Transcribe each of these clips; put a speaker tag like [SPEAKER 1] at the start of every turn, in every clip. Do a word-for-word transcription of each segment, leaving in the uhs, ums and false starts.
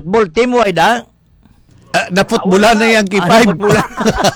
[SPEAKER 1] football team wide ah.
[SPEAKER 2] Uh, naputbulan na yan, K five.
[SPEAKER 1] Ah,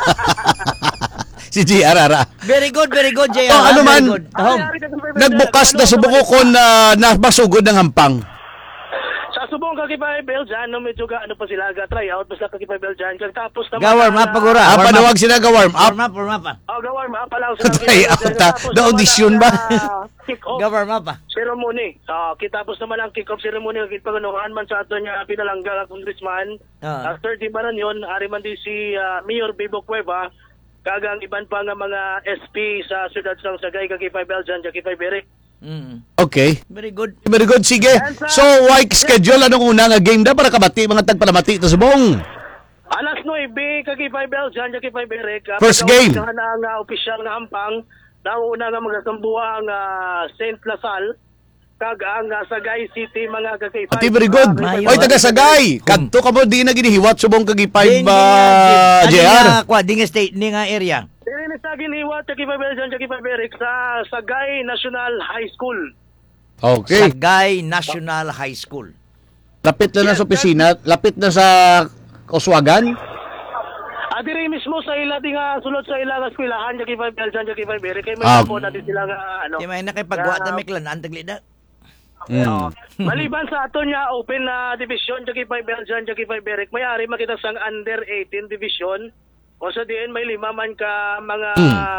[SPEAKER 2] Si J R Ara.
[SPEAKER 1] Very good, very good, J R.
[SPEAKER 2] Oh, ano man,
[SPEAKER 1] good. Oh.
[SPEAKER 2] nagbukas na subukon na nabasugod ng hampang.
[SPEAKER 3] Sa subong kakipay Belgian, no, medyo ga, ano pa sila, ga-try out, basta kakipay Belgian, tapos naman...
[SPEAKER 1] Ga-warm up pa, Gura.
[SPEAKER 2] Ah, panawag sila ga-warm up.
[SPEAKER 1] Warm up, warm up pa.
[SPEAKER 3] Oh, ga-warm up pa lang.
[SPEAKER 2] Try out, ha? Na-audition ba?
[SPEAKER 3] Kick-off.
[SPEAKER 1] Ga-warm up pa.
[SPEAKER 3] Ceremony. Uh, kitapos naman ang kick-off ceremony, kitpagunuhan man sa ato niya pinalangga ang congressman.
[SPEAKER 1] Uh.
[SPEAKER 3] After di ba rin yun, ari man di si uh, Mayor Bibo Cueva, kagang iban pa nga mga S P sa siyudad sang Sagay, kakipay Belgian, kakipay Beric.
[SPEAKER 1] Mm.
[SPEAKER 2] Okay.
[SPEAKER 1] Very good.
[SPEAKER 2] Very good, sige. So, why schedule anong una nga game na para kabati, mga tagpalamati ito sa buong?
[SPEAKER 3] Alas nueve, kakipay Belgian, kakipay Beric. Uh,
[SPEAKER 2] First game.
[SPEAKER 3] Ka na nga opisyal nga hampang, nauna nga magasambuha ang uh, Saint Lasal, kag ang uh, Sagay City, mga kakipay.
[SPEAKER 2] Ati, very good.
[SPEAKER 1] Mayo.
[SPEAKER 2] Oy, taga Sagay. Kadto ka mo, di na ginihiwat subong kagipay
[SPEAKER 1] Din-
[SPEAKER 2] ba,
[SPEAKER 1] din-
[SPEAKER 2] J
[SPEAKER 1] din-
[SPEAKER 2] R?
[SPEAKER 1] din- kwa, din nga state, din nga area.
[SPEAKER 3] Dili sa ginihiwat, kakipay Belgian, kakipay Beric sa Sagay National High School.
[SPEAKER 2] Okay.
[SPEAKER 1] Sagay National High School.
[SPEAKER 2] Lapit na na sa opisina, lapit na sa Oswagan.
[SPEAKER 3] Ah, diri mismo sa ila di nga sulod sa ila nga eskwelahan, kakipay Belgian, kakipay Beric. Kay may
[SPEAKER 2] Ah.
[SPEAKER 3] po na din sila nga ano.
[SPEAKER 1] Di may na kay pagwa na may klanan taglida.
[SPEAKER 2] Mm.
[SPEAKER 3] Maliban sa ato niya open na division, kakipay Belgian, kakipay Beric, may ari makita sang under eighteen division. O sa diin may lima man ka mga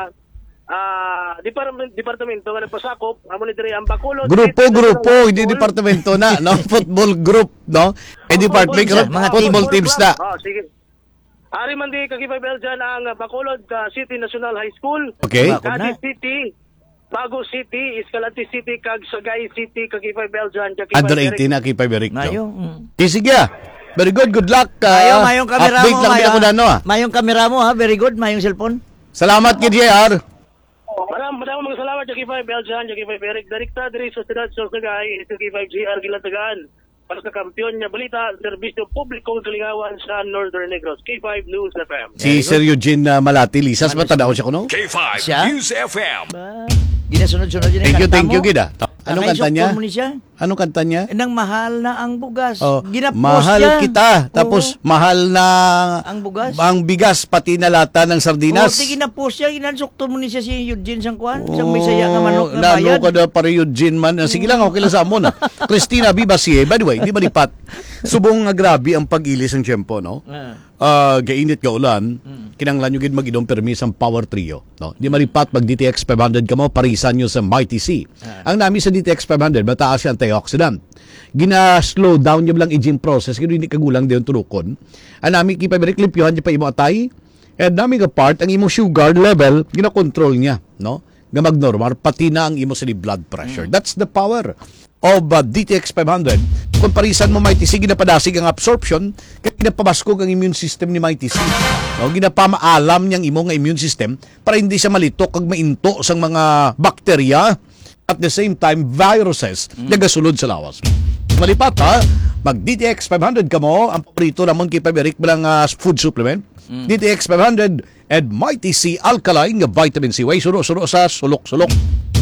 [SPEAKER 3] ah departamento departamento nga nagpasakop, amo ni diri ang Bacolod.
[SPEAKER 2] Grupo,
[SPEAKER 3] State
[SPEAKER 2] grupo,
[SPEAKER 3] National
[SPEAKER 2] hindi
[SPEAKER 3] School.
[SPEAKER 2] departamento na, no? Football group, no? Eh, department,
[SPEAKER 1] Football, mga
[SPEAKER 2] football
[SPEAKER 3] Football
[SPEAKER 2] teams
[SPEAKER 3] club.
[SPEAKER 2] na.
[SPEAKER 3] Oh, sige. Ari man di kakipay Belgian ang Bacolod uh, City National High School.
[SPEAKER 2] Okay.
[SPEAKER 1] Bakod na.
[SPEAKER 3] Cadiz City, Bago City, Escalante City, kag Sagay City, kakipay Belgian, kakipay
[SPEAKER 2] Under
[SPEAKER 3] Beric.
[SPEAKER 2] eighteen na kay Paberic.
[SPEAKER 1] Mayo. Mm.
[SPEAKER 2] Okay, sige ah. Very good, good luck.
[SPEAKER 1] Mayo,
[SPEAKER 2] Uh,
[SPEAKER 1] mayong kamera
[SPEAKER 2] update
[SPEAKER 1] mo.
[SPEAKER 2] lang
[SPEAKER 1] Mayo,
[SPEAKER 2] ako na, no? ah.
[SPEAKER 1] mayong kamera mo ha. Very good. Mayong cellphone.
[SPEAKER 2] Salamat kay J R.
[SPEAKER 3] Maraming maraming mga salamat, kakipay Belgian, kakipay Beric. Direkta diri sa Siyudad sa Sagay, kakipay G R Gilatagaan. Para sa kampiyon niya balita, serbisyo publikong kalingawan sa Northern Negros. K five News F M.
[SPEAKER 2] Si Sir Eugene uh, Malati Lisas, matanda ko siya kuno.
[SPEAKER 4] K five
[SPEAKER 1] Siya?
[SPEAKER 4] News F M.
[SPEAKER 1] Ba? Ginasunod-sunod yun ang
[SPEAKER 2] Thank you,
[SPEAKER 1] kanta
[SPEAKER 2] thank
[SPEAKER 1] mo.
[SPEAKER 2] you, Gida. Anong
[SPEAKER 1] Nakay
[SPEAKER 2] kanta niya?
[SPEAKER 1] sukton mo ni siya.
[SPEAKER 2] Anong kanta niya?
[SPEAKER 1] Nang mahal na ang bugas.
[SPEAKER 2] Oh,
[SPEAKER 1] Ginapost
[SPEAKER 2] mahal
[SPEAKER 1] niya.
[SPEAKER 2] kita. Tapos
[SPEAKER 1] Oo.
[SPEAKER 2] mahal na
[SPEAKER 1] Ang bugas?
[SPEAKER 2] ang bigas pati na lata ng sardinas.
[SPEAKER 1] Oh, di ginapost siya. Ginansukton mo ni siya si Eugene Sangkuan. Siyang may saya nga manok na
[SPEAKER 2] Lalo
[SPEAKER 1] bayad.
[SPEAKER 2] ka na para Eugene man. Sige lang, okay lang sa amon. ah. Christina Vivacie. By the way, di ba lipat? Subong nga grabe ang pag-ilis ng tiyempo, no?
[SPEAKER 1] Ah.
[SPEAKER 2] Uh, gainit ka ulan, kinanglan nyo gid mag-idong permis ang Power Trio. No? Di maripat mag D T X five hundred ka mo, parisan nyo sa Mighty C. Ang nami sa D T X five hundred, mataas yung antioxidant. Gina-slow down nyo lang aging process, kaya hindi kagulang din tulukon. Ang nami kipaberiklimpyohan nyo pa imo atay, and nami ka part, ang imo sugar level, gina-control niya. No? Nga mag-normal, pati na ang imo sa blood pressure. That's the power of uh, D T X five hundred. Kung parisan mo Mighty C, ginapadasig ang absorption, kaya ginapabaskog ang immune system ni Mighty C. No, ginapamaalam niyang imo nga immune system para hindi siya malitok kag mainto sang mga bakterya at the same time viruses mm. nagasulod sa lawas. Malipat ha, mag D T X five hundred ka mo, ang paborito namon kay Paberic bilang uh, food supplement. Mm. D T X five hundred and Mighty C Alkaline nga vitamin C. Way suro-suro sa sulok-sulok.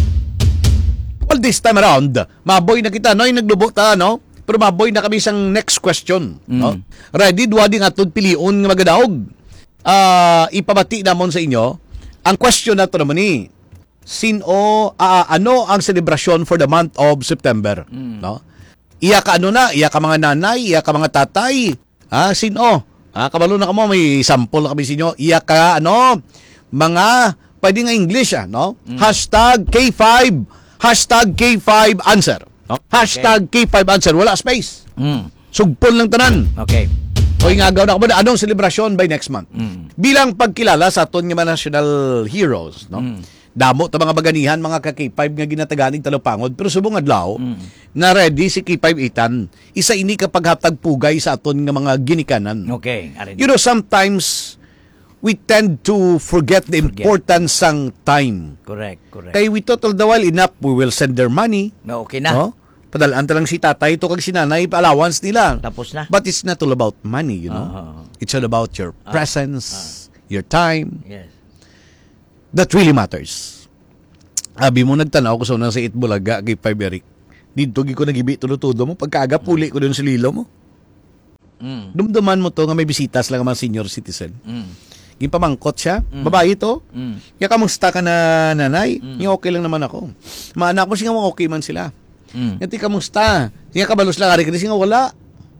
[SPEAKER 2] Well, this time around, maboy na kita, no? Yung naglubo ta, no? Pero maboy na kami sang next question, no? Ready, duwading atod piliun nga magadaog. Ah, ipabati namon sa inyo, ang question na to naman ni, sino, ah, ano ang celebration for the month of September, no? Iya ka ano na, iya ka mga nanay, iya ka mga tatay, ah, sino? Ah, kabalo na kamo, may sample na kami sa inyo, iya ka, ano, mga, pwede nga English, ah, no? Hashtag K five, hashtag K five answer. No? Hashtag K five answer. Wala space.
[SPEAKER 1] Mm.
[SPEAKER 2] Sugpon lang tanan.
[SPEAKER 1] Okay.
[SPEAKER 2] O nga gawin ako ba? Anong celebration by next month?
[SPEAKER 1] Mm.
[SPEAKER 2] Bilang pagkilala sa aton nga mga national heroes. No?
[SPEAKER 1] Mm.
[SPEAKER 2] Damo ta mga baganihan, mga ka-K five nga ginataganing talupangod. Pero subong adlaw,
[SPEAKER 1] Mm.
[SPEAKER 2] na ready si K five itan. Isa ini kapag hatag pugay sa aton nga mga ginikanan.
[SPEAKER 1] Okay. Arin.
[SPEAKER 2] You know, sometimes we tend to forget the
[SPEAKER 1] Forget.
[SPEAKER 2] importance ng time.
[SPEAKER 1] Correct, correct.
[SPEAKER 2] Kay we total the while enough, we will send their money.
[SPEAKER 1] No, okay na.
[SPEAKER 2] No? Padalaan talang si tatay, ito kag si nanay, allowance nila.
[SPEAKER 1] Tapos na.
[SPEAKER 2] But it's not all about money, you know.
[SPEAKER 1] Uh-huh.
[SPEAKER 2] It's all about your presence, your time.
[SPEAKER 1] Yes.
[SPEAKER 2] That really matters. Abi mo nagtanaw ko sa unang sa Itbulaga kay Five Eric. Dito gi ko nagibi tulo-tudo mo. Pagkaaga, puli ko dun sa lilo mo.
[SPEAKER 1] Mm.
[SPEAKER 2] Dumduman mo to nga may bisitas lang ang mga senior citizen.
[SPEAKER 1] Mm.
[SPEAKER 2] Gipamangkot siya, babae to.
[SPEAKER 1] Mm.
[SPEAKER 2] Kaya kamusta ka na nanay? Nga okay lang naman ako. Maanak mo siya nga okay man sila.
[SPEAKER 1] Mm.
[SPEAKER 2] Nga ti kamusta? Nga kabalos lang ari ka nga wala.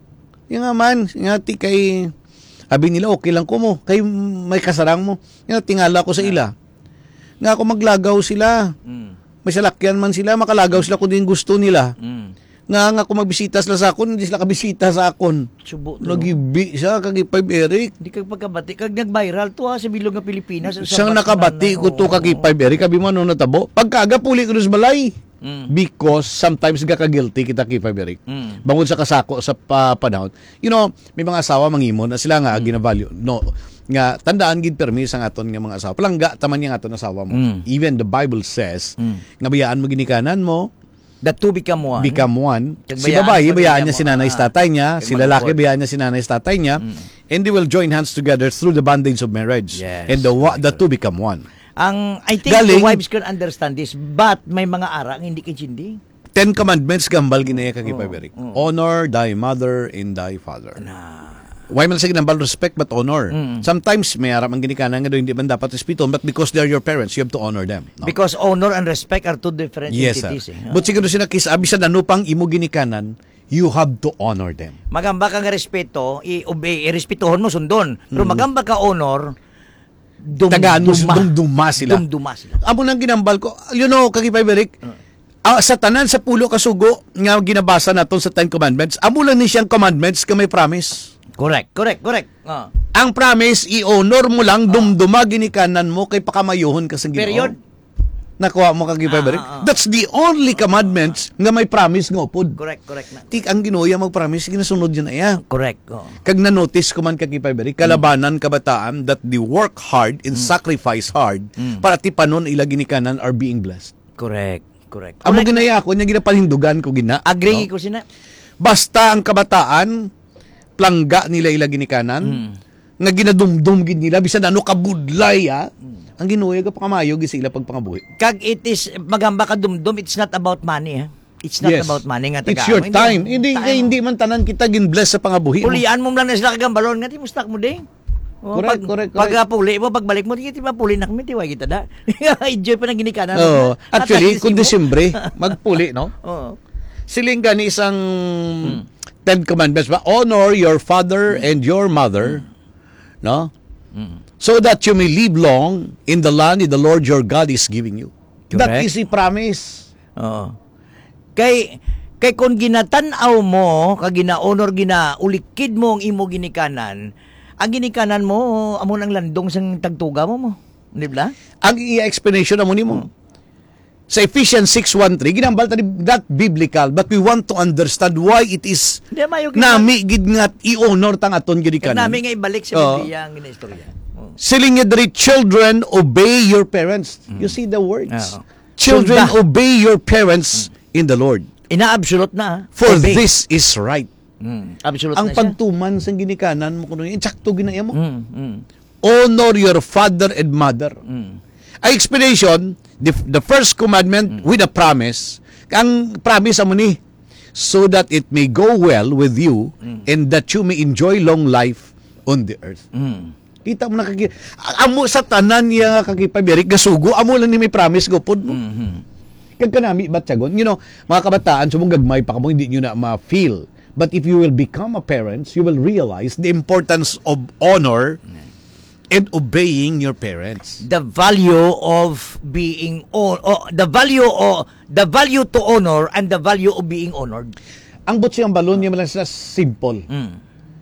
[SPEAKER 2] Nga man, nga ti kay abi nila okay lang ko mo. Kay may kasarang mo. Nga tingala ko sa ila. Nga ako maglagaw sila.
[SPEAKER 1] Mm.
[SPEAKER 2] May salakyan man sila, makalagaw sila kung din gusto nila.
[SPEAKER 1] Mm.
[SPEAKER 2] Nga nga kung magbisita sila sa akon, hindi sila kabisita sa akon.
[SPEAKER 1] Subo to.
[SPEAKER 2] Nagibi siya, kag five Eric.
[SPEAKER 1] Hindi kag pagkabati kag nag-viral to ha sa bilog ng Pilipinas. Sa
[SPEAKER 2] Siyang
[SPEAKER 1] Batman
[SPEAKER 2] nakabati
[SPEAKER 1] na-
[SPEAKER 2] ko to
[SPEAKER 1] oo.
[SPEAKER 2] kag five Eric, kabi mo ano natabo. Pagkaga puli ko sa balay.
[SPEAKER 1] Mm.
[SPEAKER 2] Because sometimes ga ka-guilty kita kay five Eric.
[SPEAKER 1] Mm.
[SPEAKER 2] Bangod sa kasako sa pa, panahon. You know, may mga asawa mangimon na sila nga ginavalue. No, nga tandaan gid permis ang aton nga mga asawa. Palangga taman yang aton asawa mo.
[SPEAKER 1] Mm.
[SPEAKER 2] Even the Bible says,
[SPEAKER 1] Mm.
[SPEAKER 2] nga bayaan mo ginikanan mo,
[SPEAKER 1] The two become one.
[SPEAKER 2] become one.
[SPEAKER 1] Kag
[SPEAKER 2] Si
[SPEAKER 1] bayaan
[SPEAKER 2] babae,
[SPEAKER 1] mo
[SPEAKER 2] bayaan
[SPEAKER 1] din
[SPEAKER 2] niya
[SPEAKER 1] mo,
[SPEAKER 2] si nanay
[SPEAKER 1] ah,
[SPEAKER 2] sa tatay niya.
[SPEAKER 1] kag
[SPEAKER 2] Si lalaki,
[SPEAKER 1] mag-accord.
[SPEAKER 2] bayaan niya si nanay sa tatay niya. And they will join hands together through the bondage of marriage.
[SPEAKER 1] Yes.
[SPEAKER 2] And the, wa- the two become one.
[SPEAKER 1] Ang I think
[SPEAKER 2] Galing.
[SPEAKER 1] the wives can understand this, but may mga ara nga hindi kintindi.
[SPEAKER 2] Ten commandments gambal ginaya kag
[SPEAKER 1] Oo,
[SPEAKER 2] Eric.
[SPEAKER 1] oo.
[SPEAKER 2] Honor thy mother and thy father.
[SPEAKER 1] Na
[SPEAKER 2] Why man sa ginambal respect but honor?
[SPEAKER 1] Mm.
[SPEAKER 2] Sometimes may aram ang ginikanan nga do hindi man dapat respeto, but because they are your parents, you have to honor them. No?
[SPEAKER 1] because honor and respect are two different
[SPEAKER 2] Yes, sir.
[SPEAKER 1] entities. Eh.
[SPEAKER 2] But siguro sila kis abi sa nanupang imo ginikanan, you have to honor them.
[SPEAKER 1] Magamba ka nga respeto, i-obey, i-respetuhon mo sundon. Pero
[SPEAKER 2] Mm.
[SPEAKER 1] magamba ka honor, dum
[SPEAKER 2] Tagaan mo dumduma sila.
[SPEAKER 1] Dumduma sila.
[SPEAKER 2] Amo nang ginambal ko, you know, kag Eric, ah, sa tanan sa pulo ka sugo nga ginabasa naton sa Ten Commandments, amo lang ni siyang commandments nga may promise.
[SPEAKER 1] Correct, correct, correct. Ah.
[SPEAKER 2] Ang promise, i-honor mo lang, dumduma ginikanan mo, kay pakamayuhon ka sa Ginoo.
[SPEAKER 1] Period.
[SPEAKER 2] Nakuha mo kag Eric.
[SPEAKER 1] Ah, ah, ah.
[SPEAKER 2] That's the only commandments nga may promise nga upod.
[SPEAKER 1] Correct, correct na.
[SPEAKER 2] Tik ang Ginoo ya mag-promise, ginasunod yun na iya.
[SPEAKER 1] Correct. Oh.
[SPEAKER 2] Kag na-notice ko man kag Eric, kalabanan kabataan that they work hard and sacrifice hard para ti panon ila ginikanan are being blessed.
[SPEAKER 1] Correct, correct.
[SPEAKER 2] Amo
[SPEAKER 1] Correct.
[SPEAKER 2] ginaya ako, nya ginapalindugan ko gina.
[SPEAKER 1] Agree
[SPEAKER 2] no?
[SPEAKER 1] ko sina.
[SPEAKER 2] Basta ang kabataan, plangga nila ila ginikanan, nga ginadumdum gid nila, bisan ano kabudlay ha, ang ginuya ka pakamayo gid sila pagpangabuhi.
[SPEAKER 1] Kag it is magamba ka dumdum, it's not about money. Ha? It's not
[SPEAKER 2] Yes.
[SPEAKER 1] about money nga
[SPEAKER 2] It's
[SPEAKER 1] taga.
[SPEAKER 2] your time. Hindi, hindi, hindi man tanan kita gin-bless sa pangabuhi mo.
[SPEAKER 1] Pulian mo lang na sila kagambalon nga ti mustak mo ding. Oh,
[SPEAKER 2] Correct,
[SPEAKER 1] pag,
[SPEAKER 2] correct,
[SPEAKER 1] Pag
[SPEAKER 2] correct.
[SPEAKER 1] uh, puli mo, pagbalik mo, di ti mapuli na kami, tiwa kita da. Enjoy pa ng ginikanan.
[SPEAKER 2] Oh,
[SPEAKER 1] At
[SPEAKER 2] actually,
[SPEAKER 1] ayusin
[SPEAKER 2] kung
[SPEAKER 1] mo.
[SPEAKER 2] Disyembre, magpuli, no?
[SPEAKER 1] Oo.
[SPEAKER 2] Siling ka ni isang Ten Commandments ba? Honor your father and your mother, no? So that you may live long in the land that the Lord your God is giving you. That
[SPEAKER 1] Correct.
[SPEAKER 2] is a promise.
[SPEAKER 1] Oo. Kay kay kung ginatanaw mo, kag gina-honor gina ulikid mo ang imo ginikanan, ang ginikanan mo amo nang landong sang tagtuga mo mo. Di ba?
[SPEAKER 2] Ang i-explanation na mo ni mo. Sa Ephesians six one three, ginambal tani that biblical, but we want to understand why it is
[SPEAKER 1] Di mayo
[SPEAKER 2] nami gid nga i-honor tang aton gid
[SPEAKER 1] Kag
[SPEAKER 2] kanan.
[SPEAKER 1] nami nga ibalik sa
[SPEAKER 2] Oo.
[SPEAKER 1] Biblia ang ginaistorya. Oo.
[SPEAKER 2] Siling nga diri, children, obey your parents. You see the words.
[SPEAKER 1] Oo.
[SPEAKER 2] Children,
[SPEAKER 1] Sunda.
[SPEAKER 2] obey your parents in the Lord.
[SPEAKER 1] Ina-absolute na.
[SPEAKER 2] For
[SPEAKER 1] Obey.
[SPEAKER 2] this is right.
[SPEAKER 1] Mm. Absolute
[SPEAKER 2] Ang
[SPEAKER 1] na siya.
[SPEAKER 2] pagtuman sa ginikanan mo kuno, insakto ginaya mo.
[SPEAKER 1] Mm, mm,
[SPEAKER 2] Honor your father and mother.
[SPEAKER 1] mm.
[SPEAKER 2] Ang explanation, the, the first commandment with a promise, ang promise amo ni, so that it may go well with you and that you may enjoy long life on the earth.
[SPEAKER 1] Mm.
[SPEAKER 2] Kita mo na kagi, amo sa tanan niya kagipabirik, gasugo, amo lang ni may promise go pod mo.
[SPEAKER 1] Mhm.
[SPEAKER 2] Kag kanami batyagon, you know, mga kabataan, sumong gagmay pa kamo, hindi nyo na ma-feel. But if you will become a parent, you will realize the importance of honor and obeying your parents.
[SPEAKER 1] The value of being on oh, the value of the value to honor and the value of being honored.
[SPEAKER 2] Ang butsi ang balon niya lang sila simple.
[SPEAKER 1] Mm.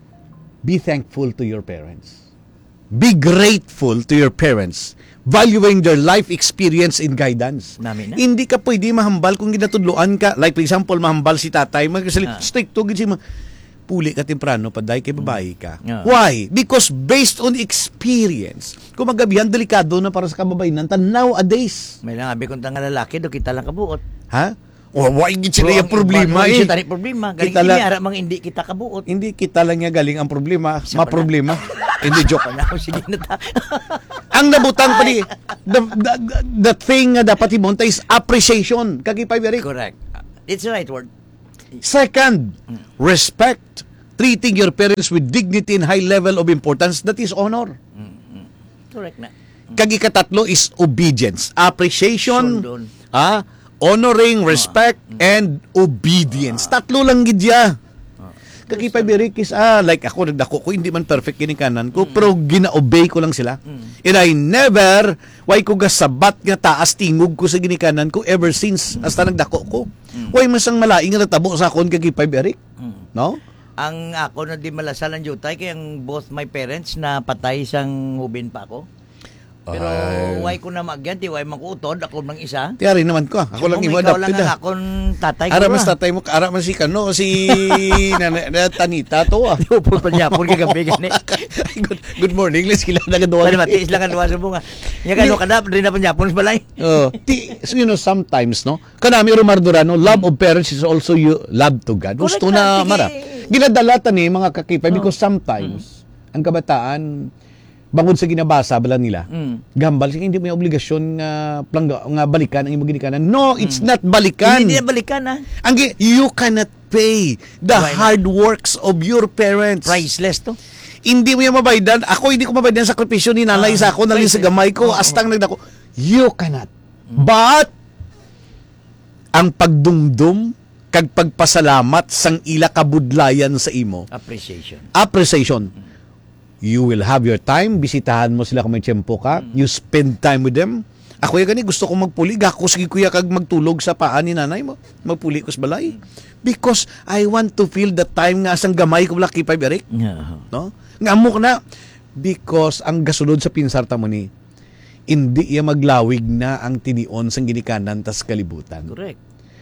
[SPEAKER 2] Be thankful to your parents. Be grateful to your parents. Valuing their life experience and guidance.
[SPEAKER 1] Nami na.
[SPEAKER 2] Hindi ka pwede mahambal kung ginatudloan ka. Like for example, mahambal si tatay. Magkasali,
[SPEAKER 1] Ah.
[SPEAKER 2] strict to, gid si ma- puli ka temprano, paday kay babae ka.
[SPEAKER 1] Yeah.
[SPEAKER 2] Why? Because based on experience, kung magabihan, delikado na para sa kababainan, tan nowadays.
[SPEAKER 1] May lang abi kung tanga lalaki do kita lang kabuot.
[SPEAKER 2] Ha? O, why gid sila yung
[SPEAKER 1] So, ang
[SPEAKER 2] problema
[SPEAKER 1] iba,
[SPEAKER 2] eh.
[SPEAKER 1] Siya tani problema. Galing
[SPEAKER 2] Kita
[SPEAKER 1] ini
[SPEAKER 2] lang-
[SPEAKER 1] ara mga hindi kita kabuot.
[SPEAKER 2] Hindi kita lang nga galing ang problema,
[SPEAKER 1] Siya
[SPEAKER 2] ma-problema. Hindi joke.
[SPEAKER 1] Panahon sige na ta.
[SPEAKER 2] Ang nabutang pa di, the, the, the, the thing nga dapat imonta is appreciation. Kagipay very.
[SPEAKER 1] Correct. It's the right word.
[SPEAKER 2] Second, respect treating your parents with dignity and high level of importance, that is honor.
[SPEAKER 1] Correct na.
[SPEAKER 2] Kag ikatatlo is obedience, appreciation,
[SPEAKER 1] Sundon.
[SPEAKER 2] ah, honoring, respect, and obedience. Tatlo lang gidya. Kag ipabirikis, ah, like ako, nagdako ko, hindi man perfect kinikanan ko, pero gina-obey ko lang sila. And I never, why ko gasabat nga taas tingog ko sa ginikanan ko ever since, hasta nagdako ko. Why masang malaing nga natabo sa akon kag ipabirik? No?
[SPEAKER 1] Ang ako na di malasalan jutay kay ang both my parents na patay sang hubin pa ako. Pero
[SPEAKER 2] Ay.
[SPEAKER 1] why ko na magyan, di why magutod ako mang isa.
[SPEAKER 2] Tiyari naman ko. Ako lang
[SPEAKER 1] Kung
[SPEAKER 2] imo
[SPEAKER 1] ikaw lang
[SPEAKER 2] adapted.
[SPEAKER 1] ang
[SPEAKER 2] ah.
[SPEAKER 1] akon tatay ko.
[SPEAKER 2] Ara mas tatay mo, ara man si Kano, si na, na, na, Tanita to ah.
[SPEAKER 1] Upol pa niya, upol kagabi gani.
[SPEAKER 2] good, good morning, let's kila na gaduwa.
[SPEAKER 1] Pwede matiis lang ang duwa sa bunga. Yan ka, no, kada, rin na pa niya, punos balay.
[SPEAKER 2] Oh, ti, so, you know, sometimes, no? Kanami Romardurano, love of parents is also you, love to God. Gusto
[SPEAKER 1] Correct
[SPEAKER 2] na,
[SPEAKER 1] na,
[SPEAKER 2] mara.
[SPEAKER 1] sige.
[SPEAKER 2] Ginadalatan ni mga kakipay because sometimes, ang kabataan, bangod sa ginabasa, bala nila,
[SPEAKER 1] Mm.
[SPEAKER 2] gambal, sige, hindi mo yung obligasyon nga, plangga, nga balikan ang imong ginikanan. No, it's not balikan.
[SPEAKER 1] Hindi na balikan ha.
[SPEAKER 2] Ang gi- you cannot pay the
[SPEAKER 1] Why not?
[SPEAKER 2] hard works of your parents.
[SPEAKER 1] Priceless to.
[SPEAKER 2] Hindi mo yung mabaydan. Ako hindi ko mabaydan sa sakripisyo ni nanay
[SPEAKER 1] Ah,
[SPEAKER 2] sa ako, nalin sa
[SPEAKER 1] priceless.
[SPEAKER 2] gamay ko,
[SPEAKER 1] Oo,
[SPEAKER 2] astang nagdako. You cannot. But, ang pagdumdum, kag pagpasalamat sang ila kabudlayan sa imo,
[SPEAKER 1] Appreciation.
[SPEAKER 2] appreciation. You will have your time, bisitahan mo sila kung may tiyempo ka, you spend time with them. Ako yung gani, gusto kong magpuli, gako sige kuya kag magtulog sa paan ni nanay mo, magpuli ko sa balay. Because I want to feel the time nga asang gamay ko laki pa Eric.
[SPEAKER 1] Yeah.
[SPEAKER 2] No? Nga mo na, because ang gasulod sa pinsarta mo ni, hindi iya maglawig na ang tinion sang ginikanan tas kalibutan.
[SPEAKER 1] Correct.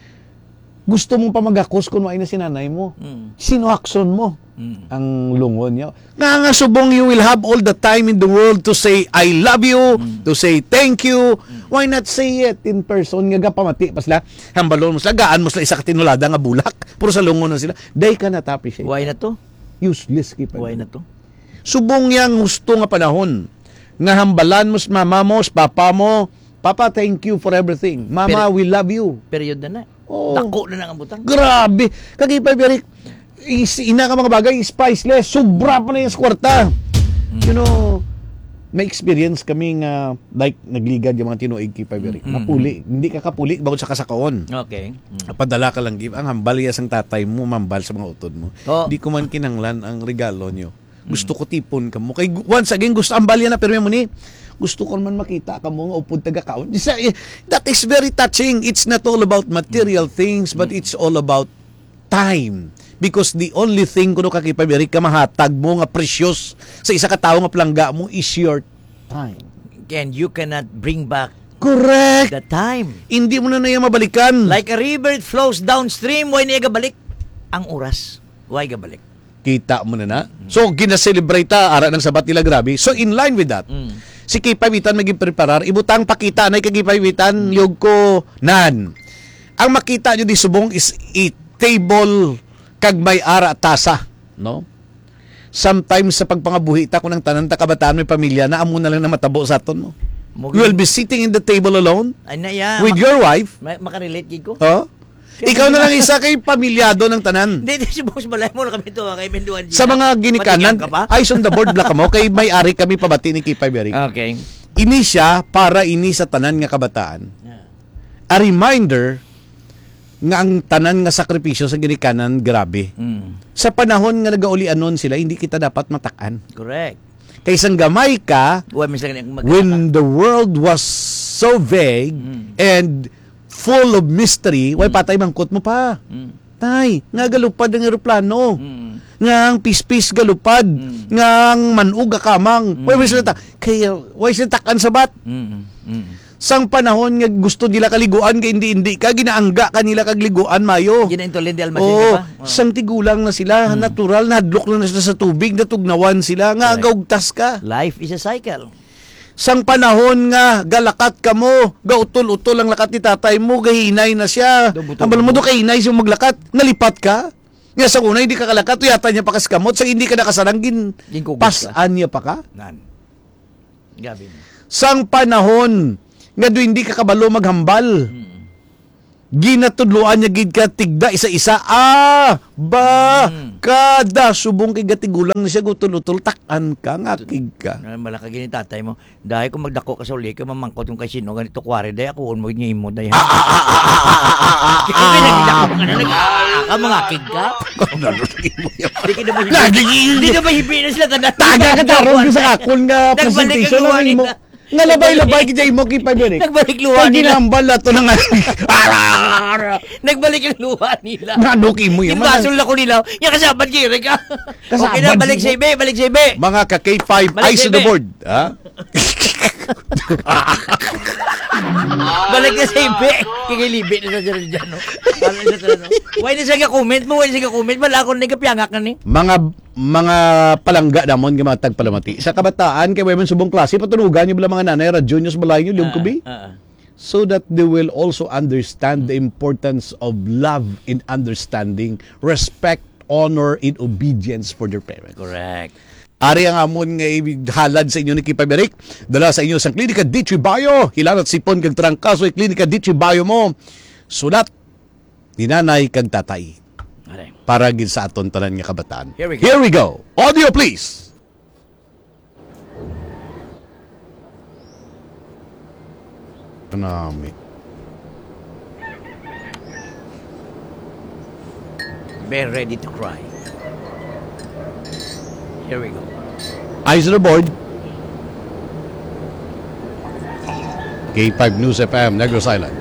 [SPEAKER 2] Gusto mong pa magakos kung maay na si nanay mo.
[SPEAKER 1] Mm.
[SPEAKER 2] Sinuakson mo
[SPEAKER 1] Mm.
[SPEAKER 2] ang lungon niya. Nga nga subong you will have all the time in the world to say I love you, to say thank you. Why not say it in person? Nga gapamati pa sila, hambalon mo sila, gaan mo sila isa ka tinulada nga bulak. Puro sa lungon na sila. They cannot appreciate.
[SPEAKER 1] Why na to?
[SPEAKER 2] Useless kipa.
[SPEAKER 1] Why na to?
[SPEAKER 2] Subong yang gusto nga panahon nga hambalan mo sa mama mo, sa papa mo, Papa, thank you for everything. Mama,
[SPEAKER 1] Pero-
[SPEAKER 2] we love you.
[SPEAKER 1] Period na na.
[SPEAKER 2] Oo.
[SPEAKER 1] Dako na nang butang.
[SPEAKER 2] Grabe. Kagipay, Eric, is, ina ka mga bagay, spiceless, sobra pa na yung kwarta. You know, may experience kami nga, like, nagligad yung mga tinuig kay Eric. Mapuli. Hindi ka kapuli, bakit sa kasakaon.
[SPEAKER 1] Okay. Mm.
[SPEAKER 2] Padala ka lang, give. Ang hambal yas ang tatay mo, mambal sa mga utod mo.
[SPEAKER 1] Oo.
[SPEAKER 2] Di ko man kinanglan ang regalo nyo. Gusto ko tipon ka mo. Kay, once again, gusto ang balya na, pero mo ni, gusto ko man makita ka mo nga upod taga-kaon. That is very touching. It's not all about material things, but it's all about time. Because the only thing kuno kakipabiri ka mahatag mo nga precious sa isa ka tawo nga plangga mo is your time.
[SPEAKER 1] And you cannot bring back
[SPEAKER 2] Correct.
[SPEAKER 1] the time.
[SPEAKER 2] Hindi mo na na yung mabalikan.
[SPEAKER 1] Like a river, it flows downstream. Why niya gabalik? Ang oras. Why gabalik?
[SPEAKER 2] Kita mo na na. So, ginaselebrate ta, ara ng sabat nila grabe. So, in line with that,
[SPEAKER 1] Mm.
[SPEAKER 2] si Kipawitan maging preparar, ibutang pakita na kagipawitan, yog ko nan. Ang makita nyo di subong is a table kag may ara tasa. No? Sometimes sa pagpangabuhi ta kung ng tanan ta kabataan may pamilya na amo na lang na matabo sa aton mo.
[SPEAKER 1] Mugi-
[SPEAKER 2] You will be sitting in the table alone
[SPEAKER 1] Ay na ya.
[SPEAKER 2] with your wife.
[SPEAKER 1] Ma- makarelate gid ko.
[SPEAKER 2] Oh? Ikaw na lang isa kay pamilyado ng tanan.
[SPEAKER 1] Hindi, hindi si Boss Balay mo na kami to. Kay Menduan.
[SPEAKER 2] Sa mga ginikanan,
[SPEAKER 1] Matigyan ka pa?
[SPEAKER 2] eyes on the board black mo, kay may-ari kami pabati ni Kipay Beric.
[SPEAKER 1] Okay.
[SPEAKER 2] Ini siya para ini sa tanan nga kabataan.
[SPEAKER 1] Yeah.
[SPEAKER 2] A reminder nga ang tanan nga sakripisyo sa ginikanan grabe.
[SPEAKER 1] Mm.
[SPEAKER 2] Sa panahon nga nagaulianon sila, hindi kita dapat matakan.
[SPEAKER 1] Correct.
[SPEAKER 2] Kaysang gamay ka,
[SPEAKER 1] Uy, misal ganyan mag-
[SPEAKER 2] when the world was so vague and full of mystery, why patay mangkot mo pa?
[SPEAKER 1] Mm.
[SPEAKER 2] Tay, nga galupad ang eroplano.
[SPEAKER 1] Mm.
[SPEAKER 2] Nga ang pispis galupad. Nga ang manug akamang. Why why sila ta? Kaya, why sila takan sa bat?
[SPEAKER 1] Mm. Mm.
[SPEAKER 2] Sang panahon nga gusto nila kaliguan, kaya hindi-hindi ka, ginaangga kanila kagliguan, mayo.
[SPEAKER 1] Gina intolin di almasin
[SPEAKER 2] Oo,
[SPEAKER 1] ka pa. Oh.
[SPEAKER 2] sang tigulang na sila, natural, nadlok na sila sa tubig, natugnawan sila, nga
[SPEAKER 1] Correct.
[SPEAKER 2] gaugtas ka.
[SPEAKER 1] Life is a cycle.
[SPEAKER 2] Sang panahon nga, galakat ka mo, gautol-utol ang lakat ni tatay mo, gahinay na siya.
[SPEAKER 1] Dubuto
[SPEAKER 2] Ang bala mo
[SPEAKER 1] mo.
[SPEAKER 2] do kahinay siya maglakat, nalipat ka. Nga sa una, hindi ka kalakat, yata niya pa kaskamot, sa hindi ka nakasarangin,
[SPEAKER 1] Ginkugos ka.
[SPEAKER 2] pasaan niya pa ka.
[SPEAKER 1] Nan. Gabi mo.
[SPEAKER 2] Sang panahon, nga do hindi ka kabalo maghambal.
[SPEAKER 1] Mm.
[SPEAKER 2] ginatudloan niya gid ka tigda isa-isa. Ah, ba, kada subong kay gatigulang na siya gutol-utol, takan ka, ngakig ka.
[SPEAKER 1] Na malaka gini tatay mo. Dahil kung magdako ka sa uli, ka mamangkot yung kay sino, ganito kwari, dahil ako mo niya mo dahil. Kaya pinagdako ka na, nag-aaka, mga kig ka. Di ka na mahibi. Di ka mahibi na sila taga.
[SPEAKER 2] Taga ka tarong sa akon nga
[SPEAKER 1] Nagbalik
[SPEAKER 2] presentation
[SPEAKER 1] ang luha
[SPEAKER 2] na mo.
[SPEAKER 1] nila.
[SPEAKER 2] Nga labay-labay kita mo kay Pabrik.
[SPEAKER 1] Nagbalik luha
[SPEAKER 2] Pag
[SPEAKER 1] nila.
[SPEAKER 2] ginambal na to na nga.
[SPEAKER 1] Nagbalik ang luha nila.
[SPEAKER 2] Nanuki mo yan.
[SPEAKER 1] Inbasol na ko nila. Yung kasabad kiri ka.
[SPEAKER 2] Kasabad
[SPEAKER 1] Okay na, balik
[SPEAKER 2] mo.
[SPEAKER 1] sa ibe, balik sa ibe.
[SPEAKER 2] Mga ka K five,
[SPEAKER 1] Balik
[SPEAKER 2] eyes
[SPEAKER 1] sa
[SPEAKER 2] on the
[SPEAKER 1] ibe.
[SPEAKER 2] board. Ha?
[SPEAKER 1] Balik na sa ibe. Kikilibi na sa dyan dyan, no? Ano na sa no? Why na siya ka-comment mo? Why na siya ka-comment? Wala akong nagkapiyangak na ni.
[SPEAKER 2] Mga mga palangga namon nga mga tagpalamati. Sa kabataan kay women subong klase patunugan niyo bala mga nanay radyo niyo sa balay niyo yung kubi.
[SPEAKER 1] Ah, ah.
[SPEAKER 2] So that they will also understand the importance of love and understanding, respect, honor, and obedience for their parents.
[SPEAKER 1] Correct.
[SPEAKER 2] Ari ang amon nga halad sa inyo ni Kipaberik. Dala sa inyo sa Klinika Ditri Bayo. Hilanat sipon kag trangkaso ay Klinika Ditri Bayo mo. Sulat ni nanay kag tatay.
[SPEAKER 1] Okay.
[SPEAKER 2] Para gid sa aton tanan nga kabataan.
[SPEAKER 1] Here we go.
[SPEAKER 2] Here we go. Audio please. Nami.
[SPEAKER 1] Be ready to cry. Here we go.
[SPEAKER 2] Eyes on the board. K five News F M, Negros Island.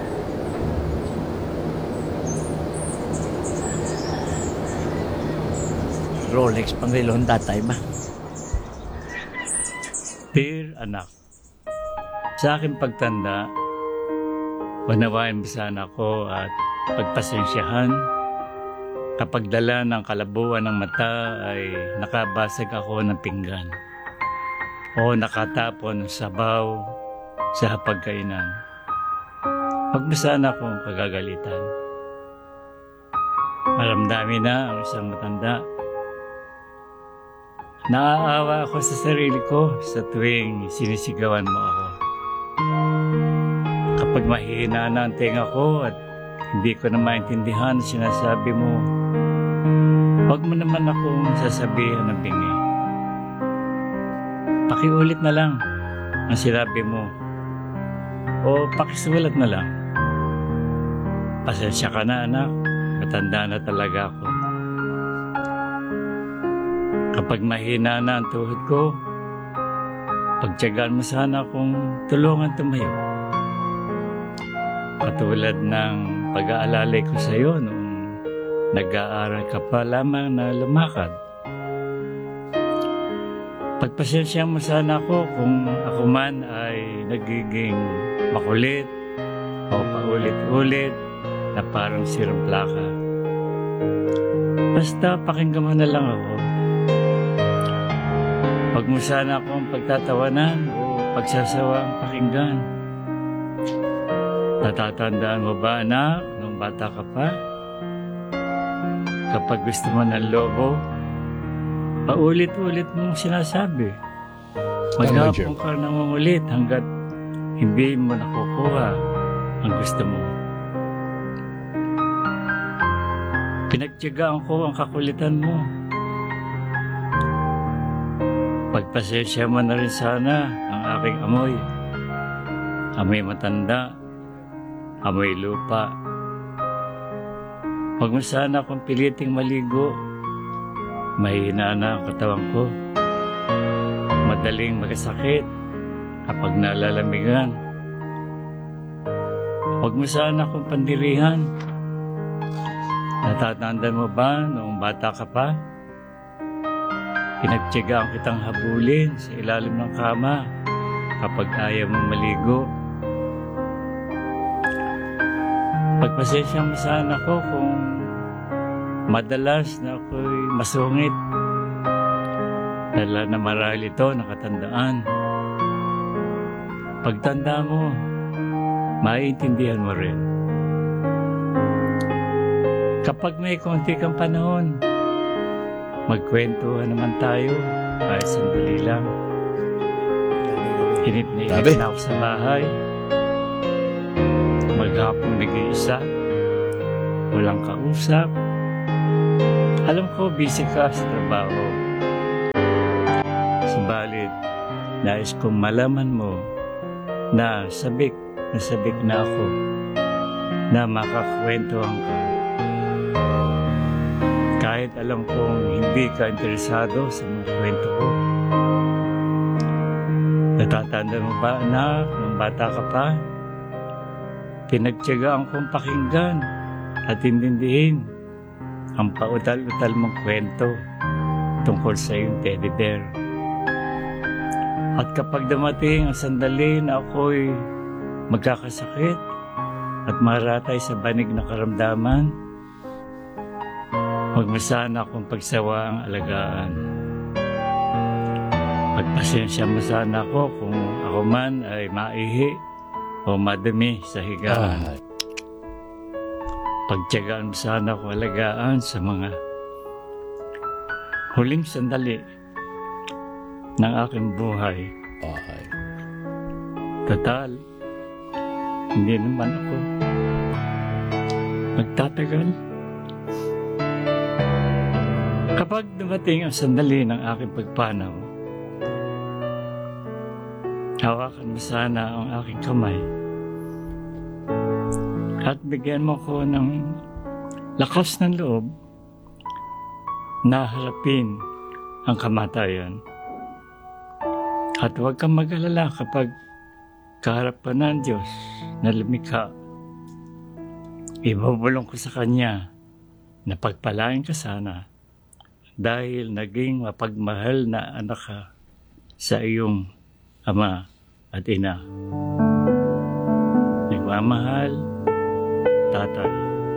[SPEAKER 1] Rolex pang relon tatay ba?
[SPEAKER 4] Dear anak, sa aking pagtanda, panawain mo sana ako at pagpasensyahan. Kapag dala ng kalabuan ng mata ay nakabasag ako ng pinggan o nakatapon ng sabaw sa hapagkainan. Huwag mo sana akong kagagalitan. Maramdamin na ang isang matanda. Naaawa ako sa sarili ko sa tuwing sinisigawan mo ako. Kapag mahihina na ang tenga ko at hindi ko na maintindihan ang sinasabi mo, huwag mo naman akong sasabihan ng bingi. Pakiulit na lang ang sinabi mo o pakisulat na lang. Pasensya ka na anak, matanda na talaga ako. Kapag mahina na ang tuhod ko, pagtiyagaan mo sana akong tulungan tumayo. Katulad ng pag-aalalay ko sa iyo noong nag-aaral ka pa lamang na lumakad. Pagpasensya mo sana ako kung ako man ay nagiging makulit o paulit-ulit na parang sirang plaka. Basta pakinggan mo na lang ako. Huwag mo sana akong pagtatawanan o pagsasawang pakinggan. Natatandaan mo ba anak nung bata ka pa? Kapag gusto mo ng lobo, paulit-ulit mong sinasabi. Maghapon ka nang ulit hanggat hindi mo nakukuha ang gusto mo. Pinagtiyagaan ko ang kakulitan mo. Pagpasensya mo na rin sana ang aking amoy. Amoy matanda, amoy lupa. Huwag mo sana akong piliting maligo. Mahina na ang katawan ko. Madaling magkasakit kapag nalalamigan. Huwag mo sana akong pandirihan. Natatandaan mo ba noong bata ka pa? Pinagtiyagaan kitang habulin sa ilalim ng kama kapag ayaw mo maligo. Pagpasensya mo sana ko kung madalas na ako'y masungit. Dala na marahil ito nakatandaan. Pagtanda mo, maiintindihan mo rin. Kapag may konti kang panahon, magkwentuhan naman tayo kahit sandali lang. Inip na inip
[SPEAKER 2] Sabi.
[SPEAKER 4] na ako sa bahay. Maghapong nag-iisa. walang kausap. Alam ko, busy ka sa trabaho. Subalit, nais kong malaman mo na sabik na sabik na ako na makakwentuhan ka. Kahit alam kong hindi ka interesado sa mga kwento ko. Natatanda mo ba, anak, nung bata ka pa? Pinagtiyagaan kong pakinggan at intindihin ang pautal-utal mong kwento tungkol sa iyong teddy bear. At kapag dumating ang sandali na ako'y magkakasakit at maratay sa banig na karamdaman, huwag mo sana akong pagsawa ang alagaan. Pagpasensya mo sana ako kung ako man ay maihi o madumi sa higaan.
[SPEAKER 2] Ah.
[SPEAKER 4] Pagtiyagaan mo sana akong alagaan sa mga huling sandali ng aking buhay.
[SPEAKER 2] Okay.
[SPEAKER 4] Total, hindi naman ako magtatagal. Kapag dumating ang sandali ng aking pagpanaw, hawakan mo sana ang aking kamay at bigyan mo ko ng lakas ng loob na harapin ang kamatayan. At huwag kang mag-alala kapag kaharap ka ng Diyos na lumikha. Ibubulong ko sa Kanya na pagpalain ka sana dahil naging mapagmahal na anak ka sa iyong ama at ina. Nagmamahal, Tatay.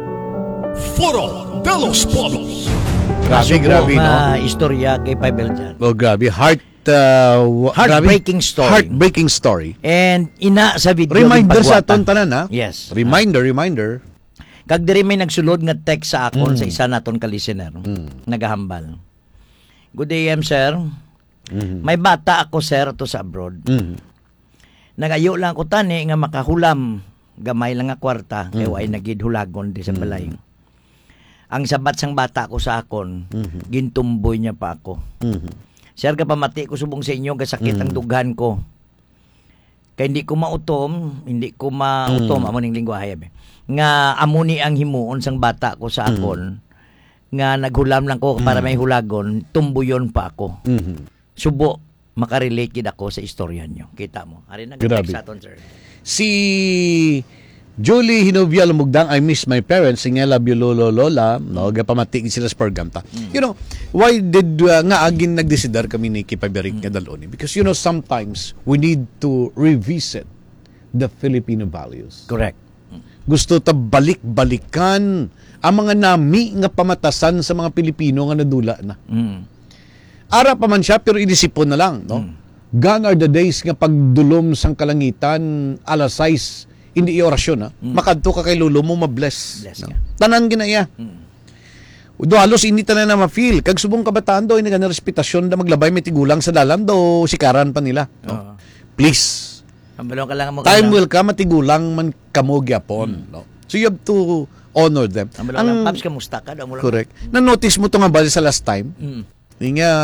[SPEAKER 5] Foro de los Polos.
[SPEAKER 2] Grabe, grabe, no?
[SPEAKER 1] Mga istorya kay Paibel dyan.
[SPEAKER 2] Oh, grabe. Heart, uh, wa-
[SPEAKER 1] Heartbreaking
[SPEAKER 2] grabe.
[SPEAKER 1] story.
[SPEAKER 2] Heartbreaking story.
[SPEAKER 1] And ina sa video
[SPEAKER 2] Reminder
[SPEAKER 1] gid
[SPEAKER 2] sa
[SPEAKER 1] pagwata.
[SPEAKER 2] aton tanan, ha?
[SPEAKER 1] Yes.
[SPEAKER 2] Reminder, reminder.
[SPEAKER 1] Kag diri may nagsulod nga text sa akon sa isa naton ka listener.
[SPEAKER 2] Mm.
[SPEAKER 1] Nagahambal. Good day, M, sir.
[SPEAKER 2] Mhm.
[SPEAKER 1] May bata ako, sir, to sa abroad.
[SPEAKER 2] Mhm.
[SPEAKER 1] Nagayo lang ko tani nga makahulam. Gamay lang nga kwarta. Kaya way nagid hulagon di sa balay. Ang sabat sang bata ko sa akon, gintumboy niya pa ako.
[SPEAKER 2] Mhm.
[SPEAKER 1] Sir, kapamati ko subong sa inyo, kasakit ang dughan ko. Kaya hindi ko mautom, hindi ko mautom, amo ning lingwahe. be. Nga amuni ang himuon sang bata ko sa akon, nga naghulam lang ko para may hulagon, tumbuyon pa ako.
[SPEAKER 2] Mhm.
[SPEAKER 1] Subo, makarelate gid ako sa istorya nyo. Kita mo. Ari na
[SPEAKER 2] Grabe.
[SPEAKER 1] sa aton, sir.
[SPEAKER 2] Si Julie Hinovial Mugdang, I miss my parents. Nga love you, lolo, lola. No, gapamati sila sa program ta. You know, why did uh, nga agin nagdesidar kami ni Kipaberik nga daloni? Because you know, sometimes we need to revisit the Filipino values.
[SPEAKER 1] Correct.
[SPEAKER 2] Gusto ta balik-balikan ang mga nami nga pamatasan sa mga Pilipino nga nadula na.
[SPEAKER 1] Mm.
[SPEAKER 2] Ara pa man siya, pero inisipon na lang, no? Gone are the days nga pagdulom sang kalangitan, alas sais, hindi i-orasyon, ha? Makadto ka kay lulo mo, mabless.
[SPEAKER 1] Bless
[SPEAKER 2] No?
[SPEAKER 1] ka.
[SPEAKER 2] Tanan ginaya. Do halos hindi tanan na ma-feel. Kag subong kabataan do, ini ka na respetasyon na maglabay may tigulang sa dalan do, sikaran pa nila. No?
[SPEAKER 1] Oo.
[SPEAKER 2] Please,
[SPEAKER 1] Ambalo ka lang mo.
[SPEAKER 2] time will come, matigulang man kamo gyapon. No? So you have to honor them.
[SPEAKER 1] Ambalo lang, Paps, kamusta ka? Daw mo lang.
[SPEAKER 2] Correct. Na-notice mo to nga bali sa last time,
[SPEAKER 1] Mm.
[SPEAKER 2] Yung nga,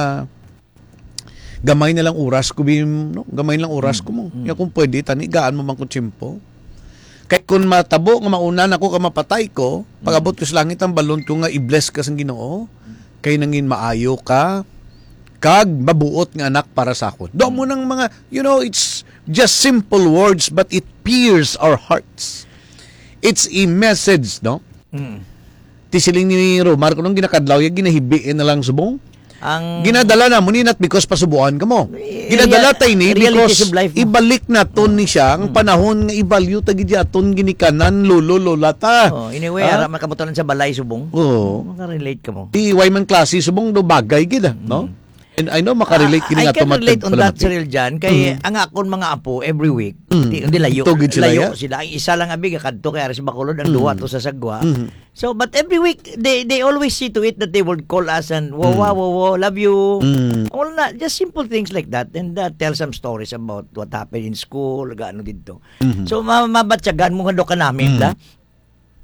[SPEAKER 2] gamay na lang oras ko, bim, no? Gamay na lang oras ko mo. Yung kung pwede, tanigaan mo man kung tsimpo. Kahit kung matabo, nga mauna na ko, ka mapatay ko, pag-abot ko sa langit ang balon ko nga i-bless ka sa Ginoo, kay nangin maayo ka, kag mabuot nga anak para sa ako. Doon mo ng mga, you know, it's just simple words, but it pierces our hearts. It's a message, no?
[SPEAKER 1] Mm.
[SPEAKER 2] Tisiling ni Romar, kung nung ginakadlaw, yung ginahibiin na lang subong,
[SPEAKER 1] Ang
[SPEAKER 2] ginadala na mo ni not because pasubuan ka mo. Ginadala tayo ni
[SPEAKER 1] realities
[SPEAKER 2] because
[SPEAKER 1] of life mo.
[SPEAKER 2] ibalik na ton ni siya ang panahon nga ibalyo tagi di aton ginikanan lolo lola ta.
[SPEAKER 1] Oh, anyway,
[SPEAKER 2] Ah?
[SPEAKER 1] ara makamutan sa balay subong.
[SPEAKER 2] Oo.
[SPEAKER 1] Makarelate ka mo.
[SPEAKER 2] Di way man klase subong do bagay gid, no? And I know makarelate kini
[SPEAKER 1] Ah, I
[SPEAKER 2] nga
[SPEAKER 1] can relate on that,
[SPEAKER 2] tumatag
[SPEAKER 1] Cyril, dyan. Kay ang akon mga apo, every week,
[SPEAKER 2] Mm.
[SPEAKER 1] di, di layo,
[SPEAKER 2] Tugid sila,
[SPEAKER 1] layo
[SPEAKER 2] ya?
[SPEAKER 1] sila. Ang isa lang abig, kadto kay Aris Bacolod, ang duwa to sa Sagwa. So, but every week, they they always see to it that they would call us and, wow, wow, wow, wow, love you.
[SPEAKER 2] Mm.
[SPEAKER 1] Well, na, just simple things like that. And uh, tell some stories about what happened in school, gaano dito. So, ma mabatsagan mo nga do ka namin, da?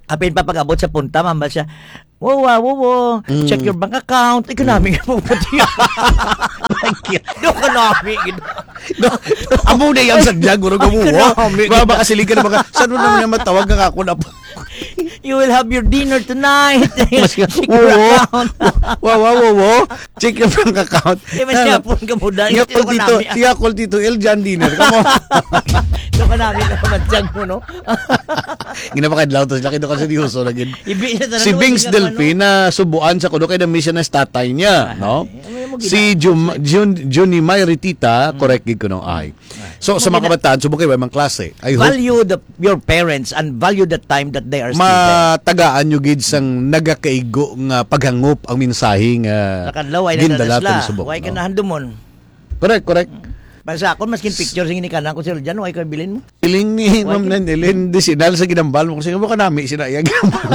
[SPEAKER 1] Apin pa pag-abot sa punta, mambal siya, wow, wow, wow, wow, check your bank account. Economic mo po diya. Doon ka namin.
[SPEAKER 2] Amo na yung sadyang, guro ka mo. Baba kasi ka na baka, saan mo naman yung matawag ka ako na po?
[SPEAKER 1] You will have your dinner tonight. Check your
[SPEAKER 2] Wow,
[SPEAKER 1] account.
[SPEAKER 2] wow, wow, wow, wow. Check your bank account.
[SPEAKER 1] Eh, mas yapon ka mo dahil.
[SPEAKER 2] Siya call dito, siya call dito, El Jan Dinner. Come on.
[SPEAKER 1] Doon ka namin na matyag mo, no?
[SPEAKER 2] Ginapakadlaw to sila, kito kasi seryoso na gid.
[SPEAKER 1] Ibi siya
[SPEAKER 2] Si Bings Delphi na subuan sa kuno kay na mission na tatay niya, no? Si Jun Jun Junimay Ritita, correct gid ko no ay. So sa mga kabataan subok kay mga klase. I hope
[SPEAKER 1] value the your parents and value the time that they are still there.
[SPEAKER 2] matagaan nyo gid sang nagakaigo nga paghangop ang mensahe nga
[SPEAKER 1] Nakadlaw ay
[SPEAKER 2] gindala
[SPEAKER 1] nadadasla.
[SPEAKER 2] to subok.
[SPEAKER 1] Why ka
[SPEAKER 2] no?
[SPEAKER 1] nahandumon?
[SPEAKER 2] Correct, correct.
[SPEAKER 1] Para sa ako, maskin picture sing inikanan ko sila dyan, why ko bilin mo?
[SPEAKER 2] Piling ni Ma'am Nandelin, di sinal sa ginambal mo kasi mo ka nami sinayag.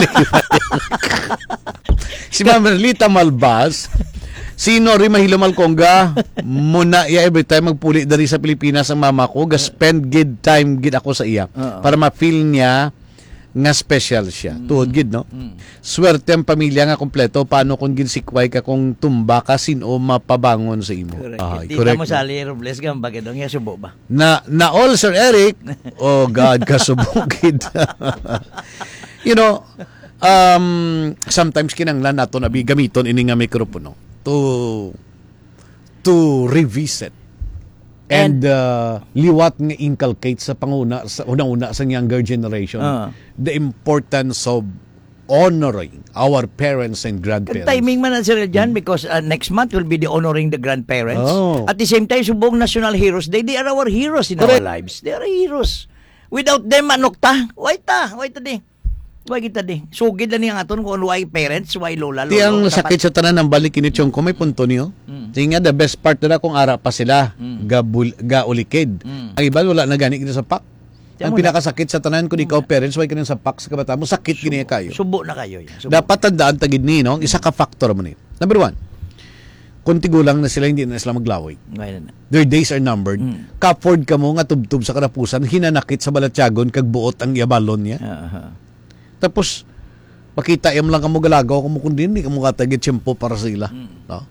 [SPEAKER 2] Si Ma'am Merlita Malbas, si Nori Mahilo Malconga, muna iya every time magpuli dari sa Pilipinas ang mama ko, ga spend gid time gid ako sa iya
[SPEAKER 1] Oo.
[SPEAKER 2] para ma-feel niya nga special siya. Tuod gid no. Swerte ang pamilya nga kompleto paano kung ginsikway ka kung tumba ka sino mapabangon sa imo. Ay,
[SPEAKER 1] Tita mo sa Ali Robles ka, bakit dong iya subo ba?
[SPEAKER 2] Na na all Sir Eric, oh God, kasubukid. You know, um sometimes kinanglan nato na bi gamiton ini nga mikropono to to revisit and, uh, liwat nga inculcate sa panguna sa unang-una sa younger generation
[SPEAKER 1] Ah.
[SPEAKER 2] the importance of honoring our parents and
[SPEAKER 1] Ang
[SPEAKER 2] grandparents.
[SPEAKER 1] timing man na sila dyan because uh, next month will be the honoring the grandparents.
[SPEAKER 2] Oh.
[SPEAKER 1] At the same time, subong National Heroes Day, they are our heroes in
[SPEAKER 2] Correct.
[SPEAKER 1] our lives. They are heroes. Without them, anok ta? Why ta? Why ta di? Why kita di? Sugid lang niyang aton kung why parents, why lola, lolo.
[SPEAKER 2] Ti ang
[SPEAKER 1] dapat-
[SPEAKER 2] sakit sa tanan ng balik kinichong ko may punto niyo.
[SPEAKER 1] Mm.
[SPEAKER 2] Tinga the best part na kung ara pa sila
[SPEAKER 1] Mm.
[SPEAKER 2] gabul ga ulikid.
[SPEAKER 1] Mm.
[SPEAKER 2] Ang iba wala na gani kini sa pak.
[SPEAKER 1] Tiyan
[SPEAKER 2] Ang
[SPEAKER 1] mo na.
[SPEAKER 2] pinakasakit sa tanan kung ikaw parents why kini sa pak sa kabata mo sakit kini kayo.
[SPEAKER 1] Subo na kayo. Yan. Subo.
[SPEAKER 2] Dapat tandaan tagid ni no, ang isa ka factor mo ni. Number one, kung tigulang na sila hindi na sila maglaway.
[SPEAKER 1] Ngayon na.
[SPEAKER 2] Their days are numbered.
[SPEAKER 1] Mm.
[SPEAKER 2] Ka-afford ka mo nga tubtub sa karapusan, hinanakit sa balatyagon kag buot ang yabalon niya.
[SPEAKER 1] Uh-huh.
[SPEAKER 2] Tapos makita im lang kamo galagaw kamo kun dinhi kamo katagit tiyempo para sa ila.
[SPEAKER 1] Mm.
[SPEAKER 2] No?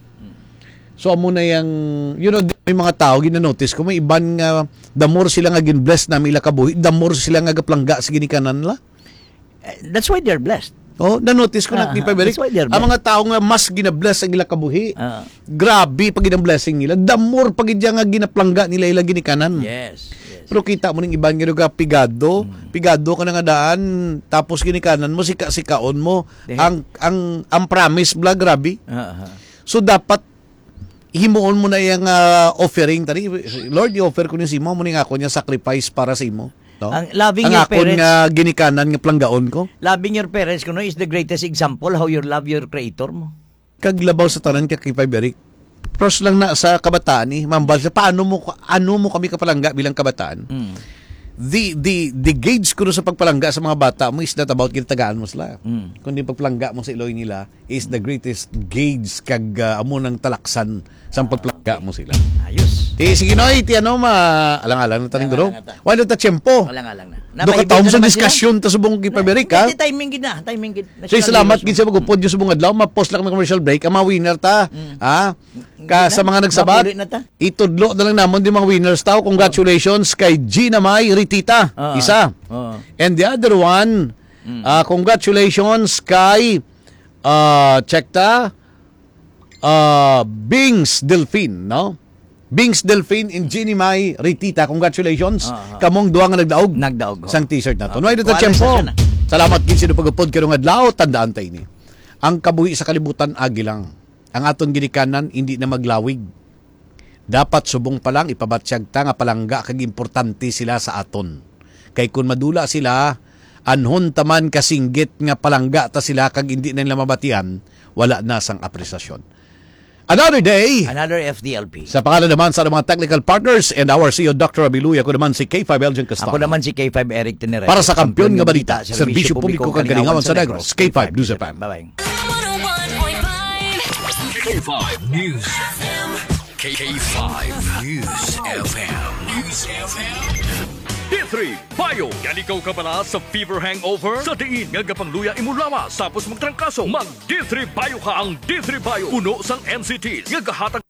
[SPEAKER 2] So amo na yang you know may mga tao gina-notice ko may iban nga the more sila nga gin-bless na ila kabuhi, the more sila nga gaplangga sa ginikanan la.
[SPEAKER 1] Eh, That's why they're blessed.
[SPEAKER 2] Oh, na-notice ko na
[SPEAKER 1] Ah,
[SPEAKER 2] ni Paberic.
[SPEAKER 1] that's why they're
[SPEAKER 2] Ang mga tao nga mas gina-bless ang ila kabuhi.
[SPEAKER 1] Ah.
[SPEAKER 2] Grabe pag ginang blessing nila. The more pag idya nga ginaplangga nila ila ginikanan.
[SPEAKER 1] Yes. Yes.
[SPEAKER 2] Pero kita mo ning iban nga ka pigado, pigado ka na nga daan, tapos ginikanan mo sika-sikaon mo
[SPEAKER 1] Dehe.
[SPEAKER 2] ang ang ang promise bla grabe.
[SPEAKER 1] Uh-huh.
[SPEAKER 2] So dapat himuon mo na yung uh, offering tani Lord i-offer ko ni simo mo ning ako niya sacrifice para sa imo. No?
[SPEAKER 1] Ang loving
[SPEAKER 2] ang
[SPEAKER 1] your
[SPEAKER 2] akon
[SPEAKER 1] parents-
[SPEAKER 2] nga ginikanan nga planggaon ko.
[SPEAKER 1] Loving your parents kuno is the greatest example how you love your creator mo.
[SPEAKER 2] Kaglabaw sa tanan ka kay Paberic. Pros lang na sa kabataan ni mambal sa paano mo ano mo kami kapalangga bilang kabataan.
[SPEAKER 1] Mm.
[SPEAKER 2] The the the gauge ko sa pagpalangga sa mga bata mo is not about kinatagaan mo sila.
[SPEAKER 1] Mm.
[SPEAKER 2] Kundi pagpalangga mo sa iloy nila is the greatest gauge kag uh, amo ng talaksan sa pagpalangga mo sila.
[SPEAKER 1] Ayos.
[SPEAKER 2] Ti sige noy ti ano ma alang-alang na taning duro.
[SPEAKER 1] Alang-alang ta.
[SPEAKER 2] Wala ta tiyempo.
[SPEAKER 1] Wala nga lang na.
[SPEAKER 2] Do ka taom sa diskusyon ta subong kay Paberic ha.
[SPEAKER 1] Hindi, timing gid na, timing gid.
[SPEAKER 2] So salamat gid sa magupod yung subong adlaw ma-post lang ng commercial break ang mga winner ta. Ha? Ka sa mga nagsabat.
[SPEAKER 1] Mapuli na ta.
[SPEAKER 2] Itudlo na lang namon di mga winners tao. Congratulations kay Gina May Ritita.
[SPEAKER 1] Oo.
[SPEAKER 2] Isa.
[SPEAKER 1] Oo.
[SPEAKER 2] And the other one, ah, congratulations kay uh, check ta uh, Bings Delphine, no? Bings Delphine and Ginny May Ritita. Congratulations.
[SPEAKER 1] Oo.
[SPEAKER 2] Kamong duha nga nagdaog.
[SPEAKER 1] Nagdaog, ho.
[SPEAKER 2] Sang t-shirt na to.
[SPEAKER 1] Oo.
[SPEAKER 2] Noy dito
[SPEAKER 1] Wala
[SPEAKER 2] tiyempo.
[SPEAKER 1] sa siya na.
[SPEAKER 2] Salamat gid sino pagupod karong adlaw tandaan tay ni. Ang kabuhi sa kalibutan agi lang. Ang aton ginikanan hindi na maglawig. Dapat subong pa lang ipabatsyag ta nga palangga kag importante sila sa aton. Kay kun madula sila anhon taman kasinggit nga palangga ta sila kag hindi na nila mabatian, wala na sang apresasyon. Another day.
[SPEAKER 1] Another F D L P.
[SPEAKER 2] Sa pangalan naman sa mga technical partners and our C E O Doctor Abiluy, ako naman si K five Elgin Castano.
[SPEAKER 1] Ako naman si K five Eric Tenere.
[SPEAKER 2] Para sa kampiyon nga balita, serbisyo publiko kag kalingawan sa Negros, K five News F M.
[SPEAKER 1] Bye-bye.
[SPEAKER 6] one oh one point five
[SPEAKER 5] K five News F M. K five News F M. News F M. D three Bio. Yan ikaw ka pala sa fever hangover? Sa diin nga gapangluya imo lawas tapos magtrangkaso. Mag D three Bio ka. Ang D three Bio puno sang N C Ts nga gahatag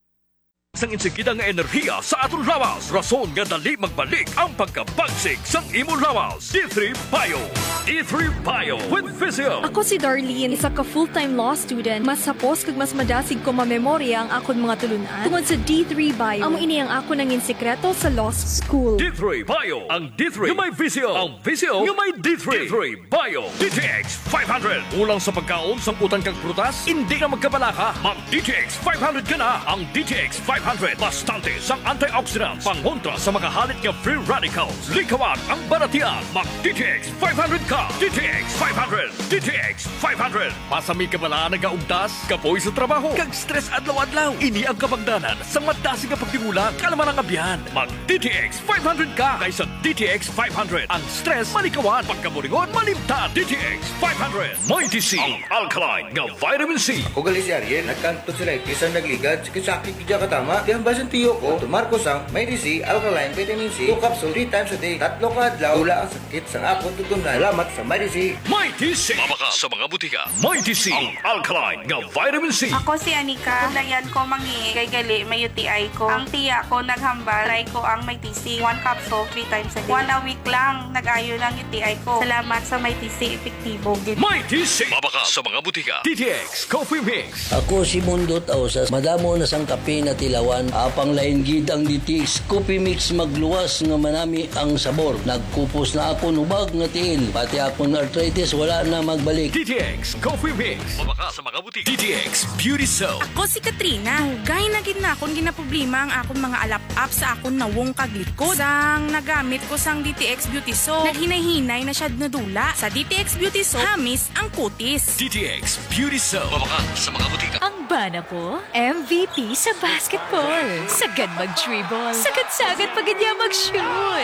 [SPEAKER 5] sang insigida nga enerhiya sa atong lawas. Rason nga dali magbalik ang pagkabagsik sang imo lawas. D three Bio. D three Bio with Physio.
[SPEAKER 7] Ako si Darlene, isa ka full-time law student. Mas sapos kag mas madasig ko mamemorya ang akon mga tulunan. Tungod sa D three Bio, amo ini ang ako nangin sekreto sa law school.
[SPEAKER 5] D three Bio. Ang D three nga may Physio. Ang Physio nga may D three. D three Bio. D T X five hundred. Ulang sa pagkaon sang utang kang prutas, hindi na magkabalaka. Mag D T X five hundred ka na. Ang D T X five hundred bastante sang antioxidants, pangontra sa mga halit nga free radicals. Likawan ang baratian. Mag D T X five hundred ka. D T X five hundred. D T X five hundred. Pasami ka bala nagaugdas, kapoy sa trabaho, kag stress adlaw-adlaw. Ini ang kabangdanan sa madasi nga pagtimulang kalaman ang abyan. Mag D T X five hundred ka kaysa D T X five hundred. Ang stress malikawan, pagkaburingon malimtan. D T X five hundred. Mighty C. Ang alkaline nga vitamin C.
[SPEAKER 8] Ako gali si Ariel, nagkanto sila isang nagligad, sakit kidya katama, di ang basan tiyo ko, tumarko sang may D C, alkaline, vitamin C, two capsule, three times a day, tatlo ka adlaw, wala ang sakit sang akong tutunan. Salamat sa may D C.
[SPEAKER 5] Mighty C. Mabaka sa mga butika. Mighty C. Ang alkaline nga vitamin C.
[SPEAKER 9] Ako si Anika. Kundayan ko mangi kay gali may U T I ko. Ang tiya ko naghambal, try ko ang may T C. One capsule, three times a day. One a week lang, nag-ayo ng U T I ko. Salamat sa may T C, epektibo.
[SPEAKER 5] Mighty C. Mabaka sa mga butika. D T X Coffee Mix.
[SPEAKER 10] Ako si Mundot Ausas. Madamo na sang kape na tilawan. Apang lain gid ang D T X Coffee Mix magluwas nga manami ang sabor. Nagkupos na ako nubag nga tiil. Pati akong arthritis wala na magbalik.
[SPEAKER 5] D T X Coffee Mix. Mabaka sa mga butika. D T X Beauty Soap.
[SPEAKER 11] Ako si Katrina. Hugay na gid na akong ginaproblema ang akong mga alap-up sa akong nawong kaglikod. Sang nagamit ko sang D T X Beauty Soap, naghinay-hinay na siya nadula. Sa D T X Beauty Soap, hamis ang kutis.
[SPEAKER 5] D T X Beauty Soap. Mabaka sa mga butika.
[SPEAKER 6] Ang bana po, M V P sa basketball. Sagad mag-dribble. Sagad-sagad pag niya mag-shoot.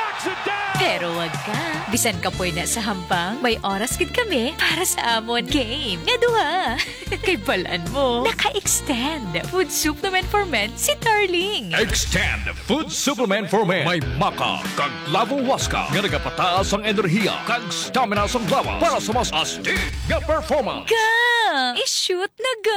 [SPEAKER 6] Pero wag ka. Bisan ka po na sa hampang, may oras gid kami para sa amon game. Nga duha. Kay balaan mo, naka-extend. Food supplement for men si Darling.
[SPEAKER 5] Extend Food Supplement for Men. May maka, kag lavo waska, nga nagapataas ang enerhiya, kag stamina sa lawas para sa mas astig nga performance.
[SPEAKER 6] Ga! I-shoot na ga!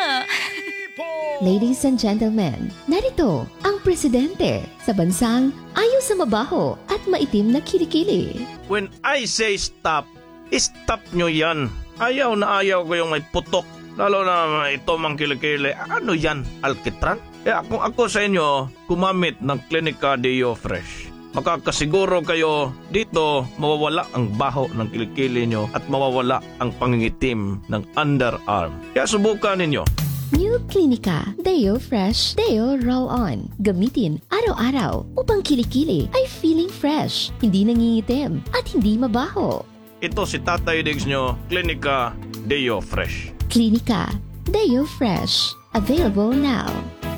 [SPEAKER 12] Ladies and gentlemen, narito ang presidente sa bansang ayaw sa mabaho at maitim na kilikili.
[SPEAKER 13] When I say stop, stop nyo yan. Ayaw na ayaw ko yung may putok. Lalo na ito mang kilikili. Ano yan? Alkitran? Eh kung ako sa inyo, kumamit ng Clinica Deo Fresh. Makakasiguro kayo dito mawawala ang baho ng kilikili nyo at mawawala ang pangingitim ng underarm. Kaya subukan ninyo.
[SPEAKER 12] New Clinica Deo Fresh Deo Roll-On. Gamitin araw-araw upang kilikili ay feeling fresh, hindi nangingitim at hindi mabaho.
[SPEAKER 13] Ito si Tatay Diggs nyo, Clinica Deo Fresh.
[SPEAKER 12] Clinica Deo Fresh. Available now.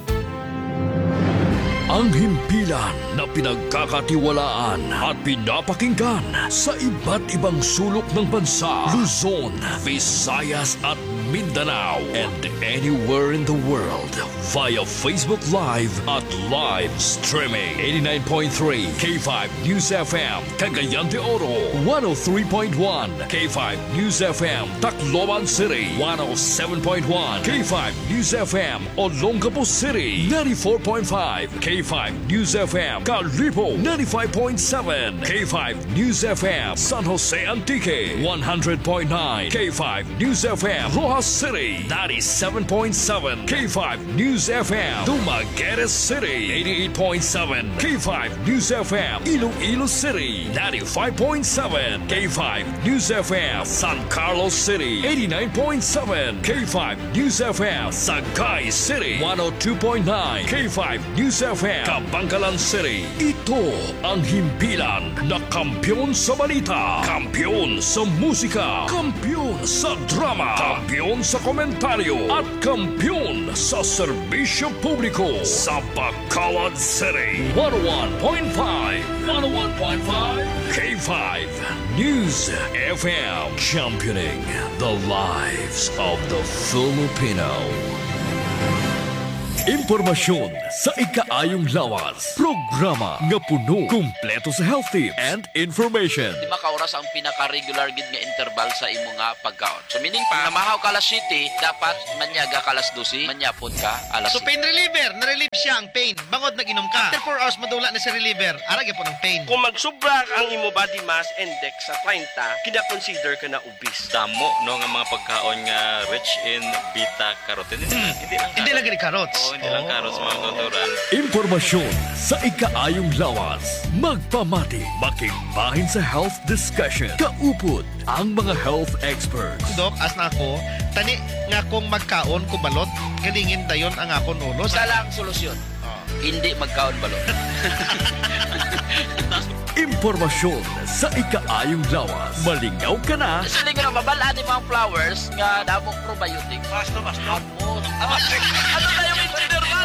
[SPEAKER 5] Ang himpilan na pinagkakatiwalaan at pinapakinggan sa iba't ibang sulok ng bansa, Luzon, Visayas at Mindanao, and anywhere in the world via Facebook Live at live streaming. eighty-nine point three K five News F M, Cagayan de Oro, one oh three point one K five News F M, Tacloban City, one oh seven point one K five News F M, Olongapo City, ninety-four point five K five News F M, Calibo, ninety-five point seven K five News F M, San Jose Antique, one hundred point nine K five News F M, Rojas City, ninety-seven point seven K five News F M, Dumaguete City, eighty-eight point seven K five News F M, Iloilo City, ninety-five point seven K five News F M, San Carlos City, eighty-nine point seven K five News F M, Sagay City, one oh two point nine K five News F M, Kabangkalan City. Ito ang himpilan na kampyon sa balita, kampyon sa musika, kampyon sa drama, kampyon sa komentaryo, at kampyon sa serbisyo publiko sa Bacolod City. one oh one point five one oh one point five K five News F M, championing the lives of the Filipino. Impormasyon sa ikaayong lawas. Programa nga puno, kumpleto sa health tips and information.
[SPEAKER 14] Lima ka oras ang pinaka-regular gid nga interval sa imo nga pagkaon. So meaning pa, namahaw ka alas siyete, dapat manyaga ka alas dose, manyapon ka alas
[SPEAKER 15] So pain reliever, na-relieve siya ang pain. Bangod nag-inom ka. After four hours, madula na si reliever. Arag po ng pain.
[SPEAKER 16] Kung magsubra ang imo body mass index sa thirty, kina-consider ka na obese.
[SPEAKER 17] Damo no nga mga pagkaon nga rich in beta-carotene.
[SPEAKER 15] Hmm.
[SPEAKER 17] Hindi lang
[SPEAKER 15] Hindi lang gini carrots.
[SPEAKER 17] Oo, hindi lang carrots mga tuturan.
[SPEAKER 5] Impormasyon sa ikaayong lawas. Magpamati, makigbahin sa health discussion. Kaupod ang mga health experts.
[SPEAKER 15] Dok, as na ako, tani nga kung magkaon ko balot, galingin dayon ang akon ulo.
[SPEAKER 14] Isa lang solusyon. Hindi magkaon balot.
[SPEAKER 5] Impormasyon sa ikaayong lawas. Malingaw ka na.
[SPEAKER 14] Sili ko na babalaan ni mga flowers nga damong probiotic.
[SPEAKER 16] Basta, basta.
[SPEAKER 14] Amo. Ano na yung engineer man?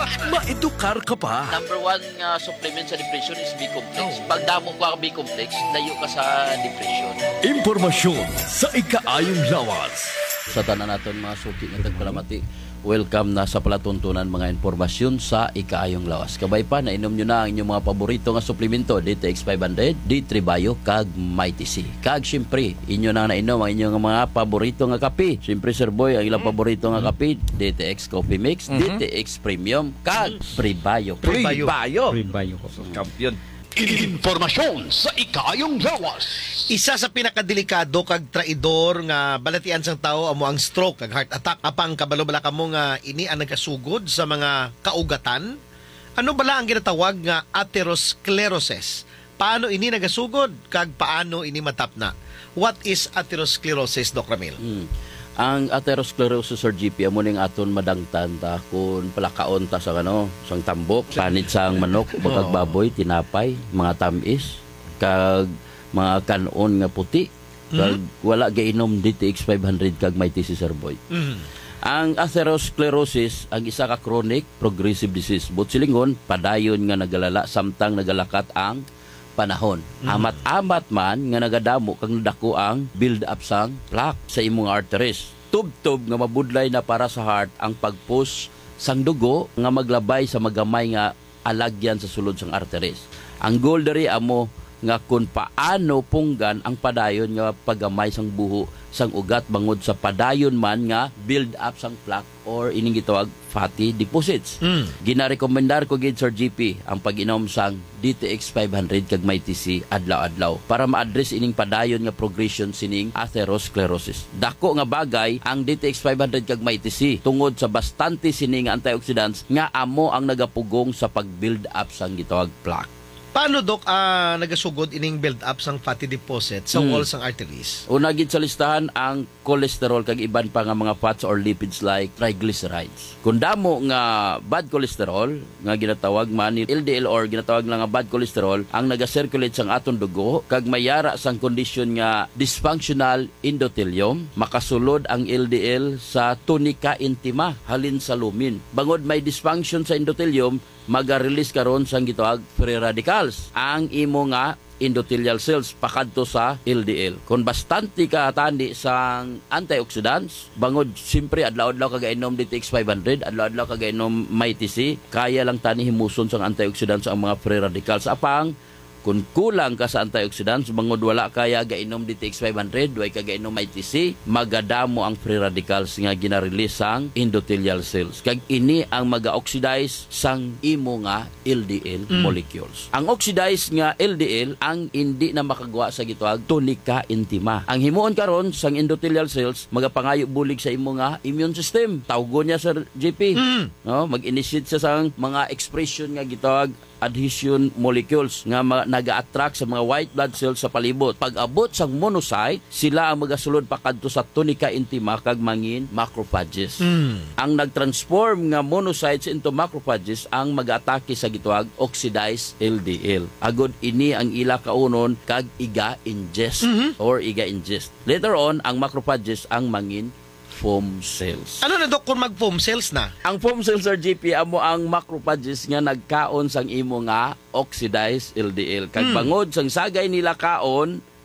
[SPEAKER 5] Maedukar ka pa.
[SPEAKER 14] Number one nga supplement sa depression is B-complex. Pag damo ko ang B-complex, layo ka sa depression.
[SPEAKER 5] Impormasyon sa ikaayong lawas.
[SPEAKER 10] Sa tanan naton mga suki nga tagpalamati, welcome na sa palatuntunan mga impormasyon sa ikaayong lawas. Kabay pa, nainom nyo na ang inyong mga paborito nga suplemento, D T X five hundred, D three Bio, kag Mighty C. Kag siyempre, inyo na nainom ang inyong mga paborito nga kape. Siyempre, Sir Boy, ang ilang paborito nga kape, D T X Coffee Mix,
[SPEAKER 1] Mhm.
[SPEAKER 10] D T X Premium, kag Free Bio.
[SPEAKER 1] Free Bio.
[SPEAKER 10] Free Bio.
[SPEAKER 17] Kampiyon.
[SPEAKER 5] Informasyon sa ikaayong lawas.
[SPEAKER 15] Isa sa pinakadelikado kag traidor nga balatian sang tao amo ang stroke kag heart attack. Apang kabalo bala kamo nga ini ang nagkasugod sa mga kaugatan. Ano bala ang ginatawag nga atherosclerosis? Paano ini nagasugod kag paano ini matapna? What is atherosclerosis, Doc Ramil?
[SPEAKER 10] Hmm. Ang atherosclerosis or G P amo ning aton madangtan ta kun palakaon ta sa ano, sang tambok, panit sang manok, bakag baboy, tinapay, mga tamis, kag mga kanon nga puti, kag wala gainom D T X five hundred kag Mighty C, Sir Boy.
[SPEAKER 15] Mm.
[SPEAKER 10] Ang atherosclerosis ang isa ka chronic progressive disease. But silingon padayon nga nagalala samtang nagalakat ang panahon.
[SPEAKER 15] Mm.
[SPEAKER 10] Amat-amat man nga nagadamo kag nadako ang build up sang plaque sa imong arteries. Tub-tub nga mabudlay na para sa heart ang pagpush sang dugo nga maglabay sa magamay nga alagyan sa sulod sang arteries. Ang goal diri amo nga kung paano punggan ang padayon nga paggamay sang buho sang ugat bangod sa padayon man nga build up sang plaque or ining gitawag fatty deposits.
[SPEAKER 15] Mm.
[SPEAKER 10] Ginarekomendar ko gid Sir G P ang pag-inom sang D T X five hundred kag Mighty C adlaw-adlaw para ma-address ining padayon nga progression sining atherosclerosis. Dako nga bagay ang D T X five hundred kag Mighty C tungod sa bastante sining antioxidants nga amo ang nagapugong sa pag-build up sang gitawag plaque.
[SPEAKER 15] Paano, Doc, uh, nagasugod ining build up sang fatty deposit sa
[SPEAKER 10] Mm.
[SPEAKER 15] wall sang arteries?
[SPEAKER 10] Una gid sa listahan ang cholesterol kag iban pa nga mga fats or lipids like triglycerides. Kung damo nga bad cholesterol nga ginatawag man ni L D L or ginatawag lang nga bad cholesterol ang naga-circulate sang aton dugo kag mayara sang kondisyon nga dysfunctional endothelium, makasulod ang L D L sa tunica intima halin sa lumin. Bangod may dysfunction sa endothelium, maga-release karon sang gitawag free radicals ang imo nga endothelial cells pakadto sa L D L. Kung bastante ka tandi sang antioxidants, bangod simpre adlaw-adlaw kagainom D T X five hundred, adlaw-adlaw kagainom Mighty C, kaya lang tani himuson sang antioxidants ang mga free radicals. Apang kung kulang ka sa antioxidants, bangod wala kaya gainom D T X five hundred, duay ka gainom Mighty C, magadamo ang free radicals nga gina-release sang endothelial cells. Kag ini ang maga-oxidize sang imo nga L D L
[SPEAKER 15] Mm.
[SPEAKER 10] molecules. Ang oxidized nga L D L ang hindi na makagawa sa gitawag tunica intima. Ang himuon karon sang endothelial cells magapangayo bulig sa imo nga immune system. Tawgon niya sa G P.
[SPEAKER 15] Mm.
[SPEAKER 10] No, mag-initiate sa sang mga expression nga gitawag adhesion molecules nga ma- naga-attract sa mga white blood cells sa palibot. Pag-abot sang monocyte, sila ang magasulod pakadto sa tunica intima kag mangin macrophages.
[SPEAKER 15] Mm.
[SPEAKER 10] Ang nag-transform nga monocytes into macrophages ang mag-atake sa gitawag oxidized L D L. Agod ini ang ila kaunon kag iga-ingest
[SPEAKER 15] Mhm.
[SPEAKER 10] or iga-ingest. Later on, ang macrophages ang mangin foam cells.
[SPEAKER 15] Ano na, Doc, kung mag-foam cells na?
[SPEAKER 10] Ang foam cells or G P amo ang macrophages nga nagkaon sang imo nga oxidized L D L. Kag
[SPEAKER 15] Mm.
[SPEAKER 10] bangod sang sagay nila kaon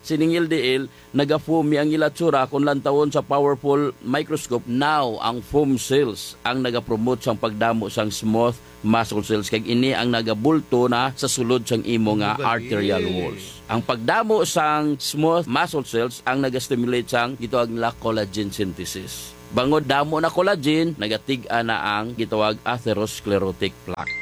[SPEAKER 18] sining L D L nagafumi ang ilatsura kung lantawon sa powerful microscope. Now ang foam cells ang nagapromote sang pagdamo sang smooth muscle cells kag ini ang nagabulto na sa sulod sang imo nga arterial walls. Ang pagdamo sang smooth muscle cells ang nagastimulate sang gitawag nila collagen synthesis. Bangod damo na collagen, nagatig-a na ang gitawag atherosclerotic plaque.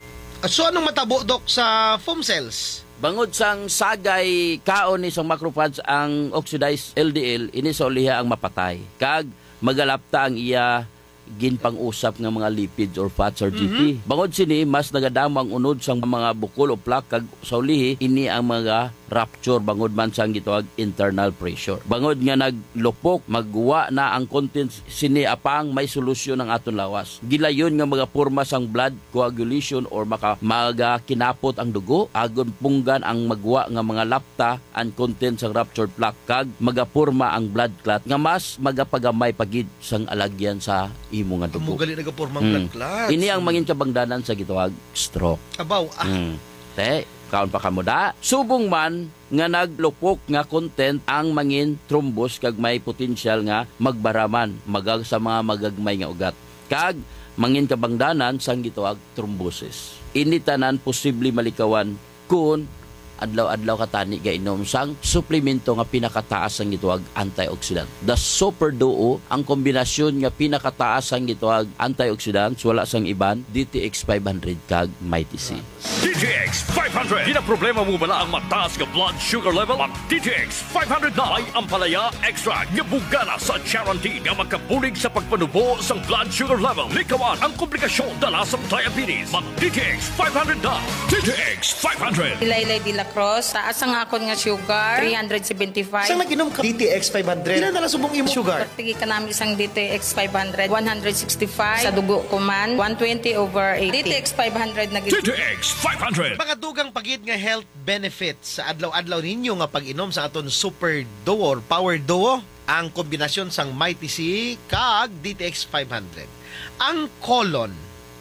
[SPEAKER 15] So anong matabo, Dok, sa foam cells?
[SPEAKER 18] Bangod sang sagay kaon ni sang macrophages ang oxidized L D L, ini sa uliha ang mapatay. Kag magalapta ang iya ginpang-usap ng mga lipids or fats or G P. Mm-hmm. Bangod sini, mas nagadamo ang unod sang mga bukol o plaque kag sa ulihi, ini ang mga rupture bangod man sang gitawag internal pressure. Bangod nga naglupok, magwa na ang content sini apang may solusyon ng aton lawas. Gilayon nga mga porma sang blood coagulation or maka maga kinapot ang dugo, agon punggan ang magwa nga mga lapta ang content sang ruptured plaque kag magaporma ang blood clot nga mas magapagamay pagid sang alagyan sa imo nga dugo.
[SPEAKER 15] Amo gali nagaporma ang blood clots.
[SPEAKER 18] Ini ang mangin kabangdanan sa gitawag stroke.
[SPEAKER 15] Abaw ah.
[SPEAKER 18] Hmm. Te, kaon pa kamo da. Subong man nga naglupok nga content ang mangin thrombus kag may potensyal nga magbaraman magag sa mga magagmay nga ugat. Kag mangin kabangdanan sang gitawag thrombosis. Ini tanan posible malikawan kun adlaw-adlaw katani gainom sang suplemento nga pinakataas ang gitawag antioxidant. The Super Duo ang kombinasyon nga pinakataas ang gitawag antioxidants wala sang iban D T X five hundred kag Mighty C.
[SPEAKER 5] D T X five hundred. Di na problema mo bala ang mataas nga blood sugar level? Mag D T X five hundred na ay ampalaya extra nga bugana sa guarantee nga magkabulig sa pagpanubo sang blood sugar level. Likawan ang komplikasyon dala sa diabetes. Mag D T X five hundred na. D T X five hundred.
[SPEAKER 19] Ilaylay Dila Cross, taas ang akon nga sugar, three seventy-five.
[SPEAKER 15] Saan naginom ka? D T X five hundred. Ilan na lang subong imo sugar?
[SPEAKER 19] Tigi ka namin isang D T X five hundred, one sixty-five. Sa dugo ko man, one twenty over eighty. D T X five hundred na
[SPEAKER 5] D T X five hundred.
[SPEAKER 15] Mga dugang pagid nga health benefits sa adlaw-adlaw ninyo nga pag-inom sa aton Super Duo or Power Duo, ang kombinasyon sang Mighty C kag D T X five hundred. Ang colon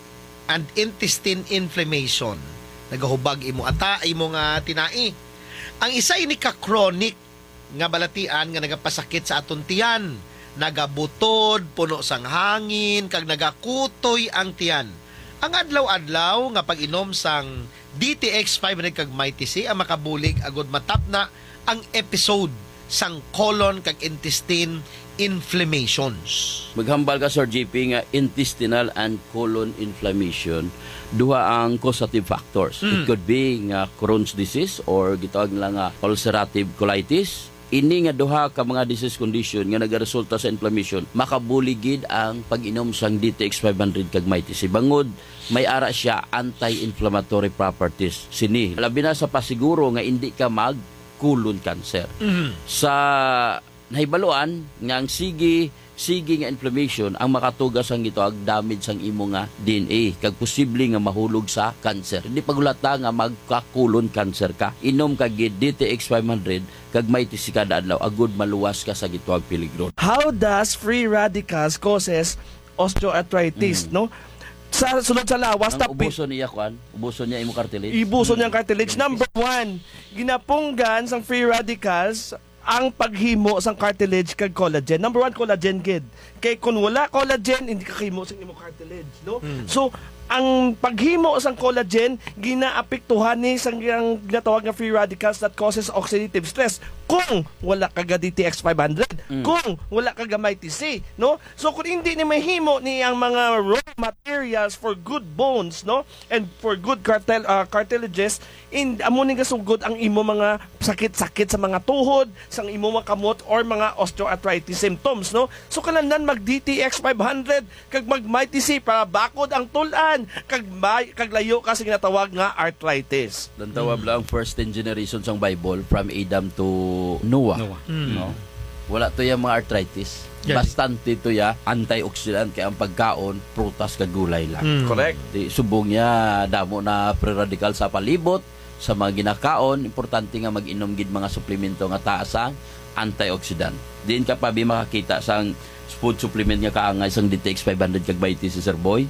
[SPEAKER 15] and intestine inflammation, nagahubag imo ata, imo nga tinai. Ang isa ini ka chronic nga balatian nga nagapasakit sa aton tiyan, nagabutod, puno sang hangin, kag nagakutoy ang tiyan. Ang adlaw-adlaw nga pag-inom sang D T X five hundred kag Mighty C ang makabulig agud matap na ang episode sang colon kag intestine inflammations.
[SPEAKER 18] Maghambal ka Sir J P nga intestinal and colon inflammation, duha ang causative factors. Mm. It could be nga Crohn's disease or gitawag nila nga ulcerative colitis. Ini nga duha ka mga disease condition nga nagaresulta sa inflammation, makabuligid ang pag-inom sang D T X five hundred kag Mighty C. Bangod may ara siya anti-inflammatory properties. Sini labi na sa pasiguro nga hindi ka mag colon cancer. Mm. Sa nahibaluan nga ang sige sige nga inflammation ang makatugas ang gitawag damage sang imo nga D N A kag posible nga mahulog sa cancer. Hindi pagulata nga magka-colon cancer ka. Inom kag D T X five hundred kag Mighty C kada adlaw agud maluwas ka sa gitawag peligro.
[SPEAKER 20] How does free radicals causes osteoarthritis, mm. no? Sa sulod sa lawas
[SPEAKER 18] ang ubuson niya kwan, ubuson niya imo cartilage.
[SPEAKER 20] Ibuson niya ang cartilage. Number one, ginapunggan sang free radicals ang paghimo sang cartilage kag collagen. Number one, collagen gid. Kay kung wala collagen, hindi ka kahimo sang imo cartilage, no? Hmm. So, ang paghimo sang collagen ginaapektuhan ni sang ginatawag nga free radicals that causes oxidative stress kung wala ka D T X five hundred, mm. kung wala ka Mighty C, no? So kung hindi ni mahimo ni ang mga raw materials for good bones, no, and for good cartil uh, cartilages, in amo ni gasugod ang imo mga sakit-sakit sa mga tuhod, sang imo mga kamot or mga osteoarthritis symptoms, no? So kanang mag D T X five hundred kag mag Mighty C para bakod ang tulan kag may kag layo kasi ginatawag nga arthritis.
[SPEAKER 18] Dan tawag hmm. lang first ten generation sang Bible from Adam to Noah. Noah. Hmm. No? Wala to ya mga arthritis. Yeah. Bastante to ya antioxidant kaya ang pagkaon prutas kag gulay lang.
[SPEAKER 20] Hmm. Correct.
[SPEAKER 18] Di subong niya damo na free radical sa palibot sa mga ginakaon, importante nga mag-inom gid mga suplemento nga taas ang antioxidant. Diin ka pa bi makakita sang food supplement nga kaangay sang D T X five hundred kag Mighty C Sir Boy.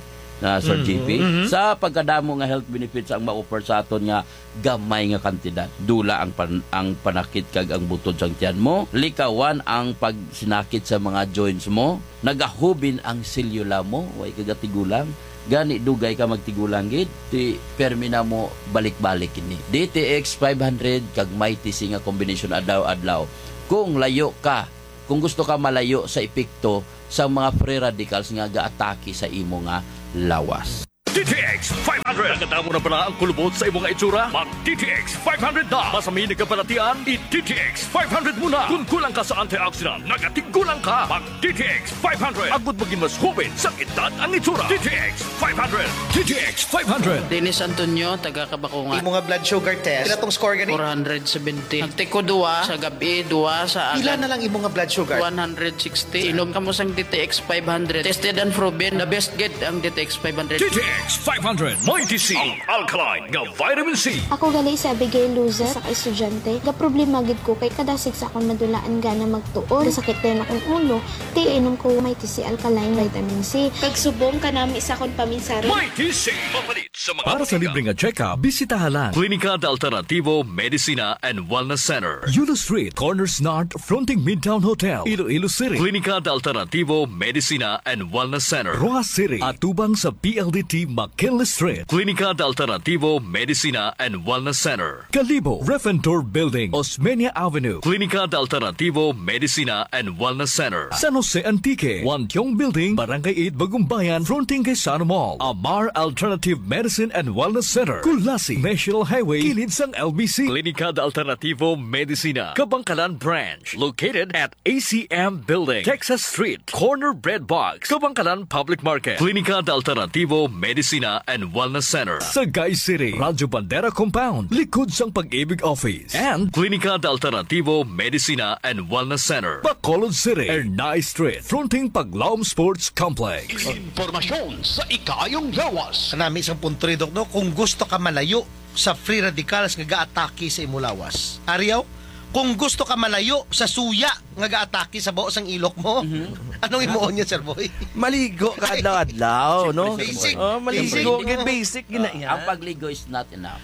[SPEAKER 18] na Sir
[SPEAKER 15] Mhm.
[SPEAKER 18] J P.
[SPEAKER 15] Mhm.
[SPEAKER 18] Sa pagkadamo nga health benefits ang ma-offer sa aton nga gamay nga kantidad. Dula ang pan, ang panakit kag ang butod sang tiyan mo. Likawan ang pagsinakit sa mga joints mo. Nagahubin ang selula mo, way kagatigulang. Gani dugay ka magtigulang gid, ti permina mo balik-balik ini. D T X five hundred kag Mighty C nga combination adlaw-adlaw. Kung layo ka, kung gusto ka malayo sa epekto sa mga free radicals nga gaatake sa imo nga lawas.
[SPEAKER 5] D T X five hundred. Nakatamo na pala ang kulubot sa imong itsura? Mag D T X five hundred na. Masami na kapalatian, i-D T X five hundred muna. Kung kulang ka sa antioxidant, nagatigulang ka. Mag D T X five hundred. Agud maging mas hubin sa edad ang itsura. D T X five hundred. D T X five hundred.
[SPEAKER 21] Dennis Antonio, taga Kabakungan.
[SPEAKER 15] Imo nga blood sugar test. Pila tong score gani?
[SPEAKER 21] four seventy. Nagtiko duwa sa gabi, duwa sa
[SPEAKER 15] Pila
[SPEAKER 21] agad.
[SPEAKER 15] na lang imo nga blood sugar?
[SPEAKER 21] one sixty. Inom ka mo sang D T X five hundred. Tested and proven. The best get ang D T X five hundred.
[SPEAKER 5] D T X five hundred. Mighty C. Ang alkaline nga vitamin C.
[SPEAKER 22] Ako gali sa Abigail Luza sa estudyante. Ga problema gid ko kay kadasig sa akong madulaan gana magtuon. Sakit din akong ulo. Ti inom ko Mighty C alkaline vitamin C. Pagsubong kanami sa akong paminsara.
[SPEAKER 5] Mighty C. Mapalit sa mga
[SPEAKER 23] Para sa libreng check-up, bisitahan
[SPEAKER 5] Klinika de Alternativo Medicina and Wellness Center.
[SPEAKER 23] Yulo Street, Corners North, fronting Midtown Hotel, Iloilo City.
[SPEAKER 5] Klinika de Alternativo Medicina and Wellness Center.
[SPEAKER 23] Roa City, atubang sa P L D T McKinley Street.
[SPEAKER 5] Klinika de Alternativo Medicina and Wellness Center.
[SPEAKER 23] Kalibo, Refentor Building, Osmeña Avenue.
[SPEAKER 5] Klinika de Alternativo Medicina and Wellness Center.
[SPEAKER 23] San Jose Antique, Wantiong Building, Barangay eight, Bagumbayan, fronting kay Sano Mall. Amar Alternative Medicine and Wellness Center. Kulasi, National Highway, kilid sang L B C.
[SPEAKER 5] Klinika de Alternativo Medicina, Kabangkalan Branch, located at A C M Building, Texas Street, Corner Bread Box, Kabangkalan Public Market. Klinika de Alternativo Medicina and Wellness Center.
[SPEAKER 23] Sagay City, Radyo Bandera Compound, likod sang Pag-ibig Office. And
[SPEAKER 5] Klinika de Alternativo Medicina and Wellness Center.
[SPEAKER 23] Bacolod City, Ernay Street, fronting Paglaom Sports Complex.
[SPEAKER 15] Impormasyon sa ikayong lawas. Kanami isang punto rin, Dok, no? Kung gusto ka malayo sa free radicals nga ga-atake sa imo lawas. Ariyaw, kung gusto ka malayo sa suya nga ga-atake sa buo sang ilok mo, anong imuon niya, Sir Boy?
[SPEAKER 20] Maligo ka adlaw-adlaw, no?
[SPEAKER 15] Basic.
[SPEAKER 20] Oh, maligo, gid basic gina yan.
[SPEAKER 18] Ang pagligo is not enough.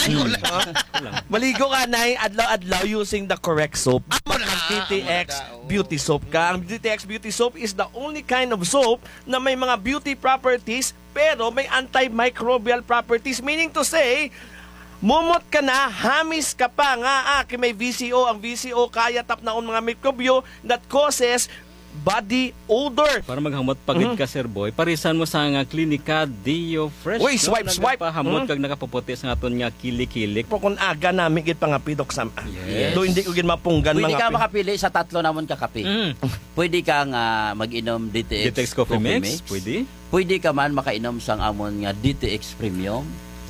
[SPEAKER 20] Maligo ka na adlaw-adlaw using the correct soap. D T X Beauty Soap ka. Ang D T X Beauty Soap is the only kind of soap na may mga beauty properties pero may antimicrobial properties. Meaning to say, mumot ka na, hamis ka pa nga, ah, kay may V C O. Ang V C O kaya tap na ang mga mikrobyo that causes body odor.
[SPEAKER 24] Para maghamot pagit ka, Sir Boy, parisan mo sa nga klinika Dio Fresh.
[SPEAKER 20] Uy, swipe, swipe.
[SPEAKER 24] Pahamot
[SPEAKER 20] Mm.
[SPEAKER 24] kag nakapuputi sa aton nga kilik-kilik.
[SPEAKER 20] Po kung aga namin gid pangapidok sa.
[SPEAKER 18] Yes.
[SPEAKER 20] Do hindi ko gid mapunggan
[SPEAKER 18] Pwede
[SPEAKER 20] mga
[SPEAKER 18] ka
[SPEAKER 20] pi-
[SPEAKER 18] makapili sa tatlo namon ka kape.
[SPEAKER 24] Mm.
[SPEAKER 18] Pwede ka nga mag-inom D T X,
[SPEAKER 24] D T X Coffee Mix, pwede.
[SPEAKER 18] Pwede ka man makainom sang amon nga D T X Premium.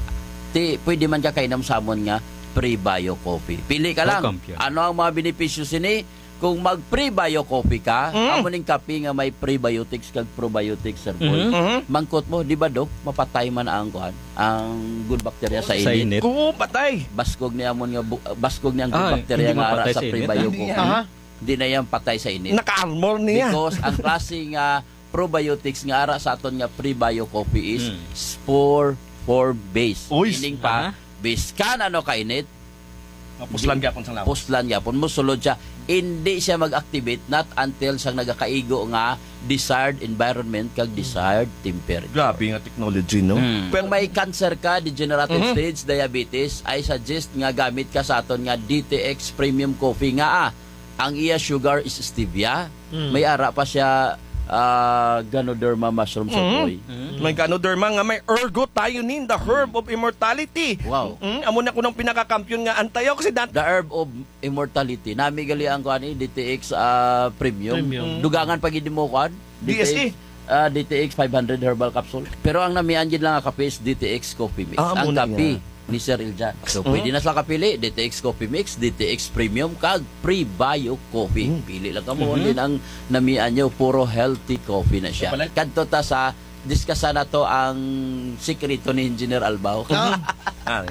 [SPEAKER 18] Ti pwede man ka kainom sa amon nga Pre-Bio Coffee. Pili ka lang.
[SPEAKER 24] Welcome, Pierre.
[SPEAKER 18] Ano ang mga benepisyo sini? Kung mag Pre-Bio Coffee ka,
[SPEAKER 20] Mm.
[SPEAKER 18] amo ning kape nga may prebiotics kag probiotics, Sir Boy.
[SPEAKER 24] Mhm.
[SPEAKER 20] Mhm.
[SPEAKER 18] Mangkot mo, di ba, Dok? Mapatay man ang kuan, ang good bacteria sa
[SPEAKER 24] Sa
[SPEAKER 18] init.
[SPEAKER 24] init.
[SPEAKER 20] Oo, patay.
[SPEAKER 18] Baskog ni amon nga bu- baskog ni ang good
[SPEAKER 24] Ah,
[SPEAKER 18] bacteria
[SPEAKER 24] hindi
[SPEAKER 18] nga ara
[SPEAKER 24] mapatay
[SPEAKER 18] sa
[SPEAKER 24] sa init.
[SPEAKER 18] Pre-Bio
[SPEAKER 20] Hindi
[SPEAKER 18] Coffee.
[SPEAKER 20] yan.
[SPEAKER 18] Hindi na yan patay sa init.
[SPEAKER 20] Naka-armor niya.
[SPEAKER 18] Because ang klaseng uh, probiotics nga ara sa aton nga Pre-Bio Coffee is
[SPEAKER 24] Mm.
[SPEAKER 18] spore form base.
[SPEAKER 20] Uy,
[SPEAKER 18] Meaning pa, base ka na no kainit,
[SPEAKER 20] Puslan gyapon sa lawas.
[SPEAKER 18] puslan gyapon mo sulod siya, hindi siya mag-activate not until sa nagakaigo nga desired environment kag desired temperature.
[SPEAKER 20] Grabe nga technology, no?
[SPEAKER 18] Mm. Kung may cancer ka, degenerative
[SPEAKER 20] Mhm.
[SPEAKER 18] stage diabetes, I suggest nga gamit ka sa aton nga D T X Premium Coffee nga ah. Ang iya sugar is stevia.
[SPEAKER 20] Mm.
[SPEAKER 18] May ara pa siya ah, Ganoderma mushroom sa
[SPEAKER 20] Mhm.
[SPEAKER 18] boy.
[SPEAKER 20] May Ganoderma nga may ergothioneine, the herb of immortality.
[SPEAKER 18] Wow.
[SPEAKER 20] Mm, amo na ko ng pinaka-kampiyon nga antioxidant.
[SPEAKER 18] The herb of immortality. Nami gali ang kuan ni D T X ah, Premium.
[SPEAKER 20] Premium.
[SPEAKER 18] Dugangan pag hindi mo kuan.
[SPEAKER 20] D S E.
[SPEAKER 18] ah, D T X five hundred herbal capsule. Pero ang namian gid lang nga kape is D T X Coffee Mix.
[SPEAKER 20] Ah,
[SPEAKER 18] ang
[SPEAKER 20] muna
[SPEAKER 18] kape
[SPEAKER 20] nga.
[SPEAKER 18] ni Sir Iljan. So,
[SPEAKER 20] Mm.
[SPEAKER 18] pwede na sila kapili. D T X Coffee Mix, D T X Premium, kag Pre-Bio Coffee.
[SPEAKER 20] Mm.
[SPEAKER 18] Pili lang ka mo.
[SPEAKER 20] Mhm.
[SPEAKER 18] Din ang namian nyo, puro healthy coffee na siya. Kadto ta sa diskusa na to ang sikreto ni Engineer Albao.
[SPEAKER 20] Ah.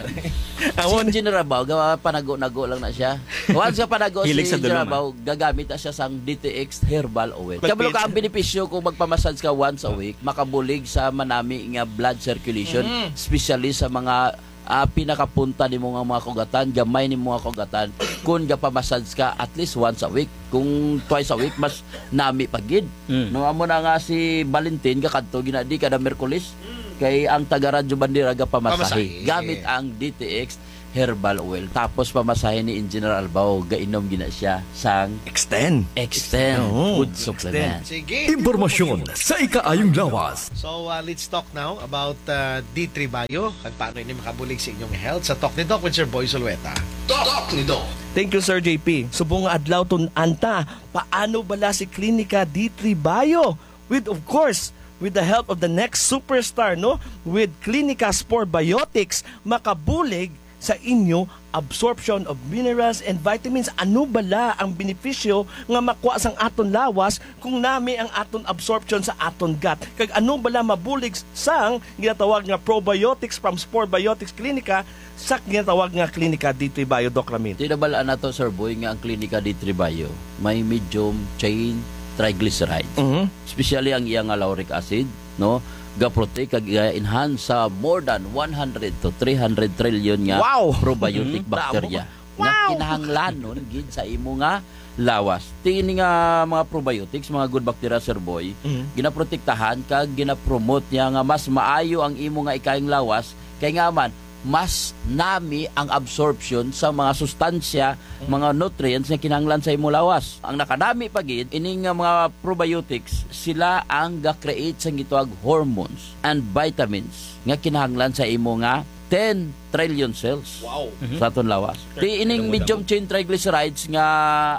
[SPEAKER 18] Si Engineer Albao, gawa panago-nago lang na siya. Once ka panago si
[SPEAKER 24] Hilig sa
[SPEAKER 18] Engineer
[SPEAKER 24] duluma.
[SPEAKER 18] Albao, gagamit na siya sang D T X Herbal Oil. Kabalo ka ang benepisyo kung magpamassage ka once a week, makabulig sa manami nga blood circulation,
[SPEAKER 24] Mhm.
[SPEAKER 18] especially sa mga uh, pinakapunta ni mo nga mga kugatan, gamay ni mga kugatan. Kung gapamassage ka at least once a week, kung twice a week, mas nami pagid.
[SPEAKER 24] Mm.
[SPEAKER 18] No, amo na nga si Valentin, kakadto, ginadi kada Merkulis, kay ang taga Radyo Bandera gapamasahe.
[SPEAKER 15] Pamasahe.
[SPEAKER 18] Gamit ang D T X Herbal Oil. Tapos pamasahe ni Engineer Albao, gainom gina siya sang
[SPEAKER 20] Extend.
[SPEAKER 18] Extend
[SPEAKER 20] Oh,
[SPEAKER 18] Food Supplement.
[SPEAKER 15] Sige.
[SPEAKER 23] Impormasyon sa ikaayong lawas.
[SPEAKER 15] So, uh, let's talk now about uh, D three Bio. Kag paano ini makabulig sa inyong health. Sa Talk ni Doc with Sir Boy Solueta.
[SPEAKER 16] Talk ni Doc.
[SPEAKER 20] Thank you, Sir J P. Subong nga adlaw tun anta, paano bala si Klinika D three Bio? With, of course, with the help of the next superstar, no? With Klinika Spore Biotics, makabulig sa inyo absorption of minerals and vitamins. Ano bala ang benepisyo nga makuha sang aton lawas kung nami ang aton absorption sa aton gut? Kag ano bala mabulig sang ginatawag nga probiotics from Spore Biotics Klinika sa ginatawag nga Klinika D three Bio, Doc Ramil?
[SPEAKER 18] Tinabalaan na to, Sir Boy, nga ang Klinika D three Bio may medium chain triglycerides.
[SPEAKER 20] Mhm.
[SPEAKER 18] Especially ang iyang nga lauric acid, no? Ga-protect kag enhance sa more than one hundred to three hundred trillion nga
[SPEAKER 20] Wow!
[SPEAKER 18] probiotic
[SPEAKER 20] Mhm.
[SPEAKER 18] bacteria.
[SPEAKER 20] Wow!
[SPEAKER 18] Nga kinahanglan nun gid sa imo nga lawas. Tingin nga mga probiotics, mga good bacteria, Sir Boy,
[SPEAKER 20] Mhm.
[SPEAKER 18] ginaprotektahan kag ginapromote niya nga mas maayo ang imo nga ikaing lawas kay nga man mas nami ang absorption sa mga sustansya, mga nutrients na kinahanglan sa imo lawas. Ang nakadami pagid ining nga mga probiotics, sila ang ga-create sa gituag hormones and vitamins nga kinahanglan sa imo nga ten trillion cells.
[SPEAKER 20] Wow.
[SPEAKER 18] Sa aton lawas. Di ining medium chain triglycerides nga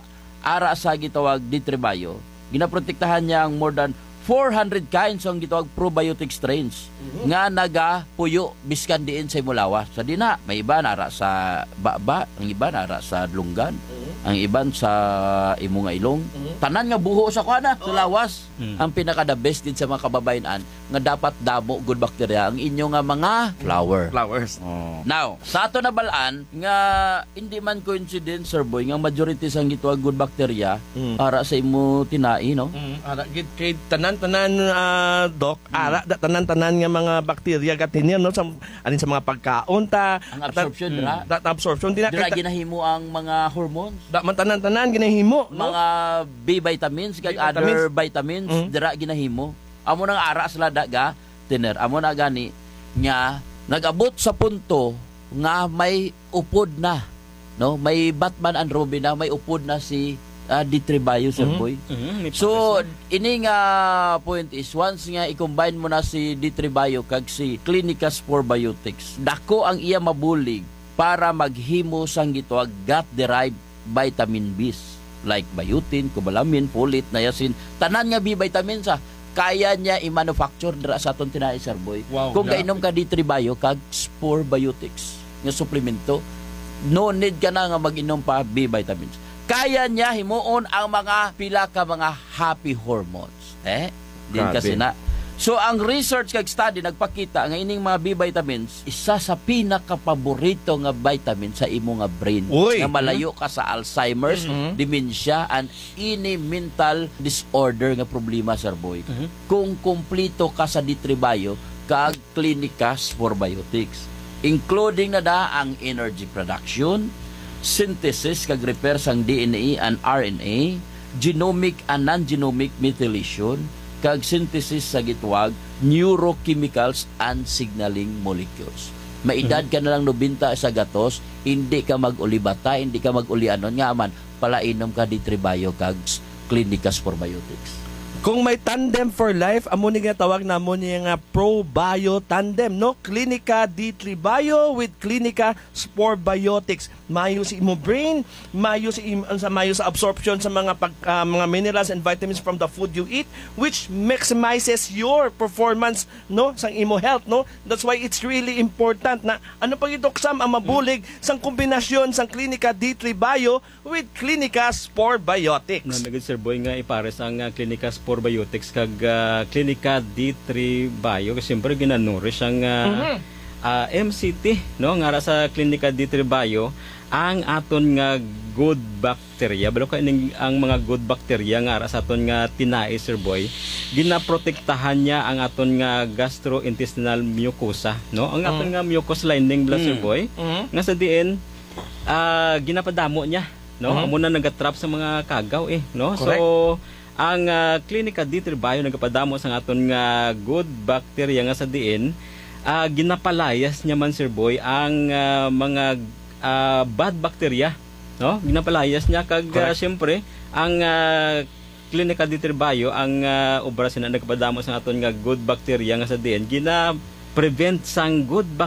[SPEAKER 18] ara sa gitawag D three Bio, ginaprotektahan niya ang more than four hundred kinds ang gitawag probiotic strains nga nagapuyo biskan diin sa imulawas. Sa dina, may iba nara sa baba, ang iba nara sa lunggan, ang iban sa imo nga ilong. Tanan nga buho sa kuana, sa lawas. Ang pinaka the best din sa mga kababayan nga dapat damo good bacteria ang inyo nga mga flower.
[SPEAKER 20] Flowers.
[SPEAKER 18] Now, sa ato na balaan nga hindi man coincidence, Sir Boy, nga majority sang gitawag good bacteria para sa imo tinai, no?
[SPEAKER 20] Mm, ara gid kay tanan-tanan uh, Doc, ara da tanan-tanan nga mga bakterya gatin no sa alin sa mga pagkaon ta,
[SPEAKER 18] Ang absorption
[SPEAKER 20] mm,
[SPEAKER 18] dira.
[SPEAKER 20] da, da absorption dira
[SPEAKER 18] Dira
[SPEAKER 20] kay
[SPEAKER 18] ginahimo ang mga hormones,
[SPEAKER 20] da man tanan-tanan ginahimo, no?
[SPEAKER 18] mga B vitamins kag
[SPEAKER 20] B
[SPEAKER 18] other
[SPEAKER 20] vitamins.
[SPEAKER 18] vitamins
[SPEAKER 20] Mm.
[SPEAKER 18] dira ginahimo. Amo nang ara sila daga tiner. Amo na gani nya nagabot sa punto nga may upod na, no? May Batman and Robin na, may upod na si uh, D three Bio, Sir
[SPEAKER 20] Mhm.
[SPEAKER 18] Boy.
[SPEAKER 24] Mhm, may
[SPEAKER 18] So, ini nga point is, once nga i-combine mo na si D three Bio kag si Klinika Spore Biotics, dako ang iya mabulig para maghimo sang gitawag gut-derived vitamin B's like biotin, cobalamin, folate, niacin, tanan nga B vitamins sa kaya niya i-manufacture dira sa aton tinai, Sir Boy.
[SPEAKER 20] Wow,
[SPEAKER 18] Kung
[SPEAKER 20] grabe.
[SPEAKER 18] kainom ka D three Bio kag Spore Biotics nga suplemento, no need ka na nga mag-inom pa B vitamins. Kaya niya himuon ang mga pila ka mga happy hormones. Eh, din
[SPEAKER 20] Grabe.
[SPEAKER 18] kasi na. So ang research kag study nagpakita nga ining mga B vitamins isa sa pinaka-paborito nga vitamin sa imo nga brain.
[SPEAKER 20] Uy.
[SPEAKER 18] Nga malayo ka sa Alzheimer's,
[SPEAKER 20] Mhm.
[SPEAKER 18] dementia and any mental disorder nga problema, Sir Boy. Kung kumplito ka sa D three Bio kag Klinika Spore Biotics, including na da ang energy production, synthesis kag repair sang D N A and R N A, genomic and non-genomic methylation, kag synthesis sa gitwag neurochemicals and signaling molecules. Maedad ka na lang nobenta sa gatos, hindi ka mag-ulibata, hindi ka mag-ulianon nga man, palainom ka D three Bio kag Klinika Spore Biotics.
[SPEAKER 20] Kung may tandem for life, amo ni nga tawag na mo niya nga Pro-Bio Tandem, no? Klinika D three Bio with Klinika Spore Biotics. Mayo si imo brain, mayo si im, sa mayo sa absorption sa mga pag, ah, mga minerals and vitamins from the food you eat, which maximizes your performance, no, sang imo health, no? That's why it's really important na ano pag idoksam ang mabulig sang kombinasyon sang Klinika D three Bio with Klinika Spore Biotics.
[SPEAKER 24] Na naging Sir Boy nga ipares ang uh, Klinika Spore Biotics kag uh, Clinica D three Bio kasi siyempre ginanurish ang uh,
[SPEAKER 20] Mhm.
[SPEAKER 24] uh, M C T no ngara sa Clinica D three Bio ang aton nga good bacteria balo ka ining ang mga good bacteria nga ara sa aton nga tinai Sir Boy ginaprotektahan niya ang aton nga gastrointestinal mucosa no ang aton
[SPEAKER 20] Mm.
[SPEAKER 24] nga mucous lining bala Sir
[SPEAKER 20] Mm.
[SPEAKER 24] Boy
[SPEAKER 20] Mm.
[SPEAKER 24] nga sa diin ah ginapadamo niya no
[SPEAKER 20] Mhm.
[SPEAKER 24] amo na nagatrap sa mga kagaw eh no
[SPEAKER 20] Correct.
[SPEAKER 24] so ang uh, Clinica D three Bio nagapadamo sa aton nga good bacteria nga sa diin ah, ginapalayas niya man Sir Boy ang ah, mga ah, bad bacteria no ginapalayas niya kag uh, syempre ang uh, Clinica D three Bio ang uh, obra sina nagpadamo sa aton nga good bacteria nga sa diin gina prevent sang good bacteria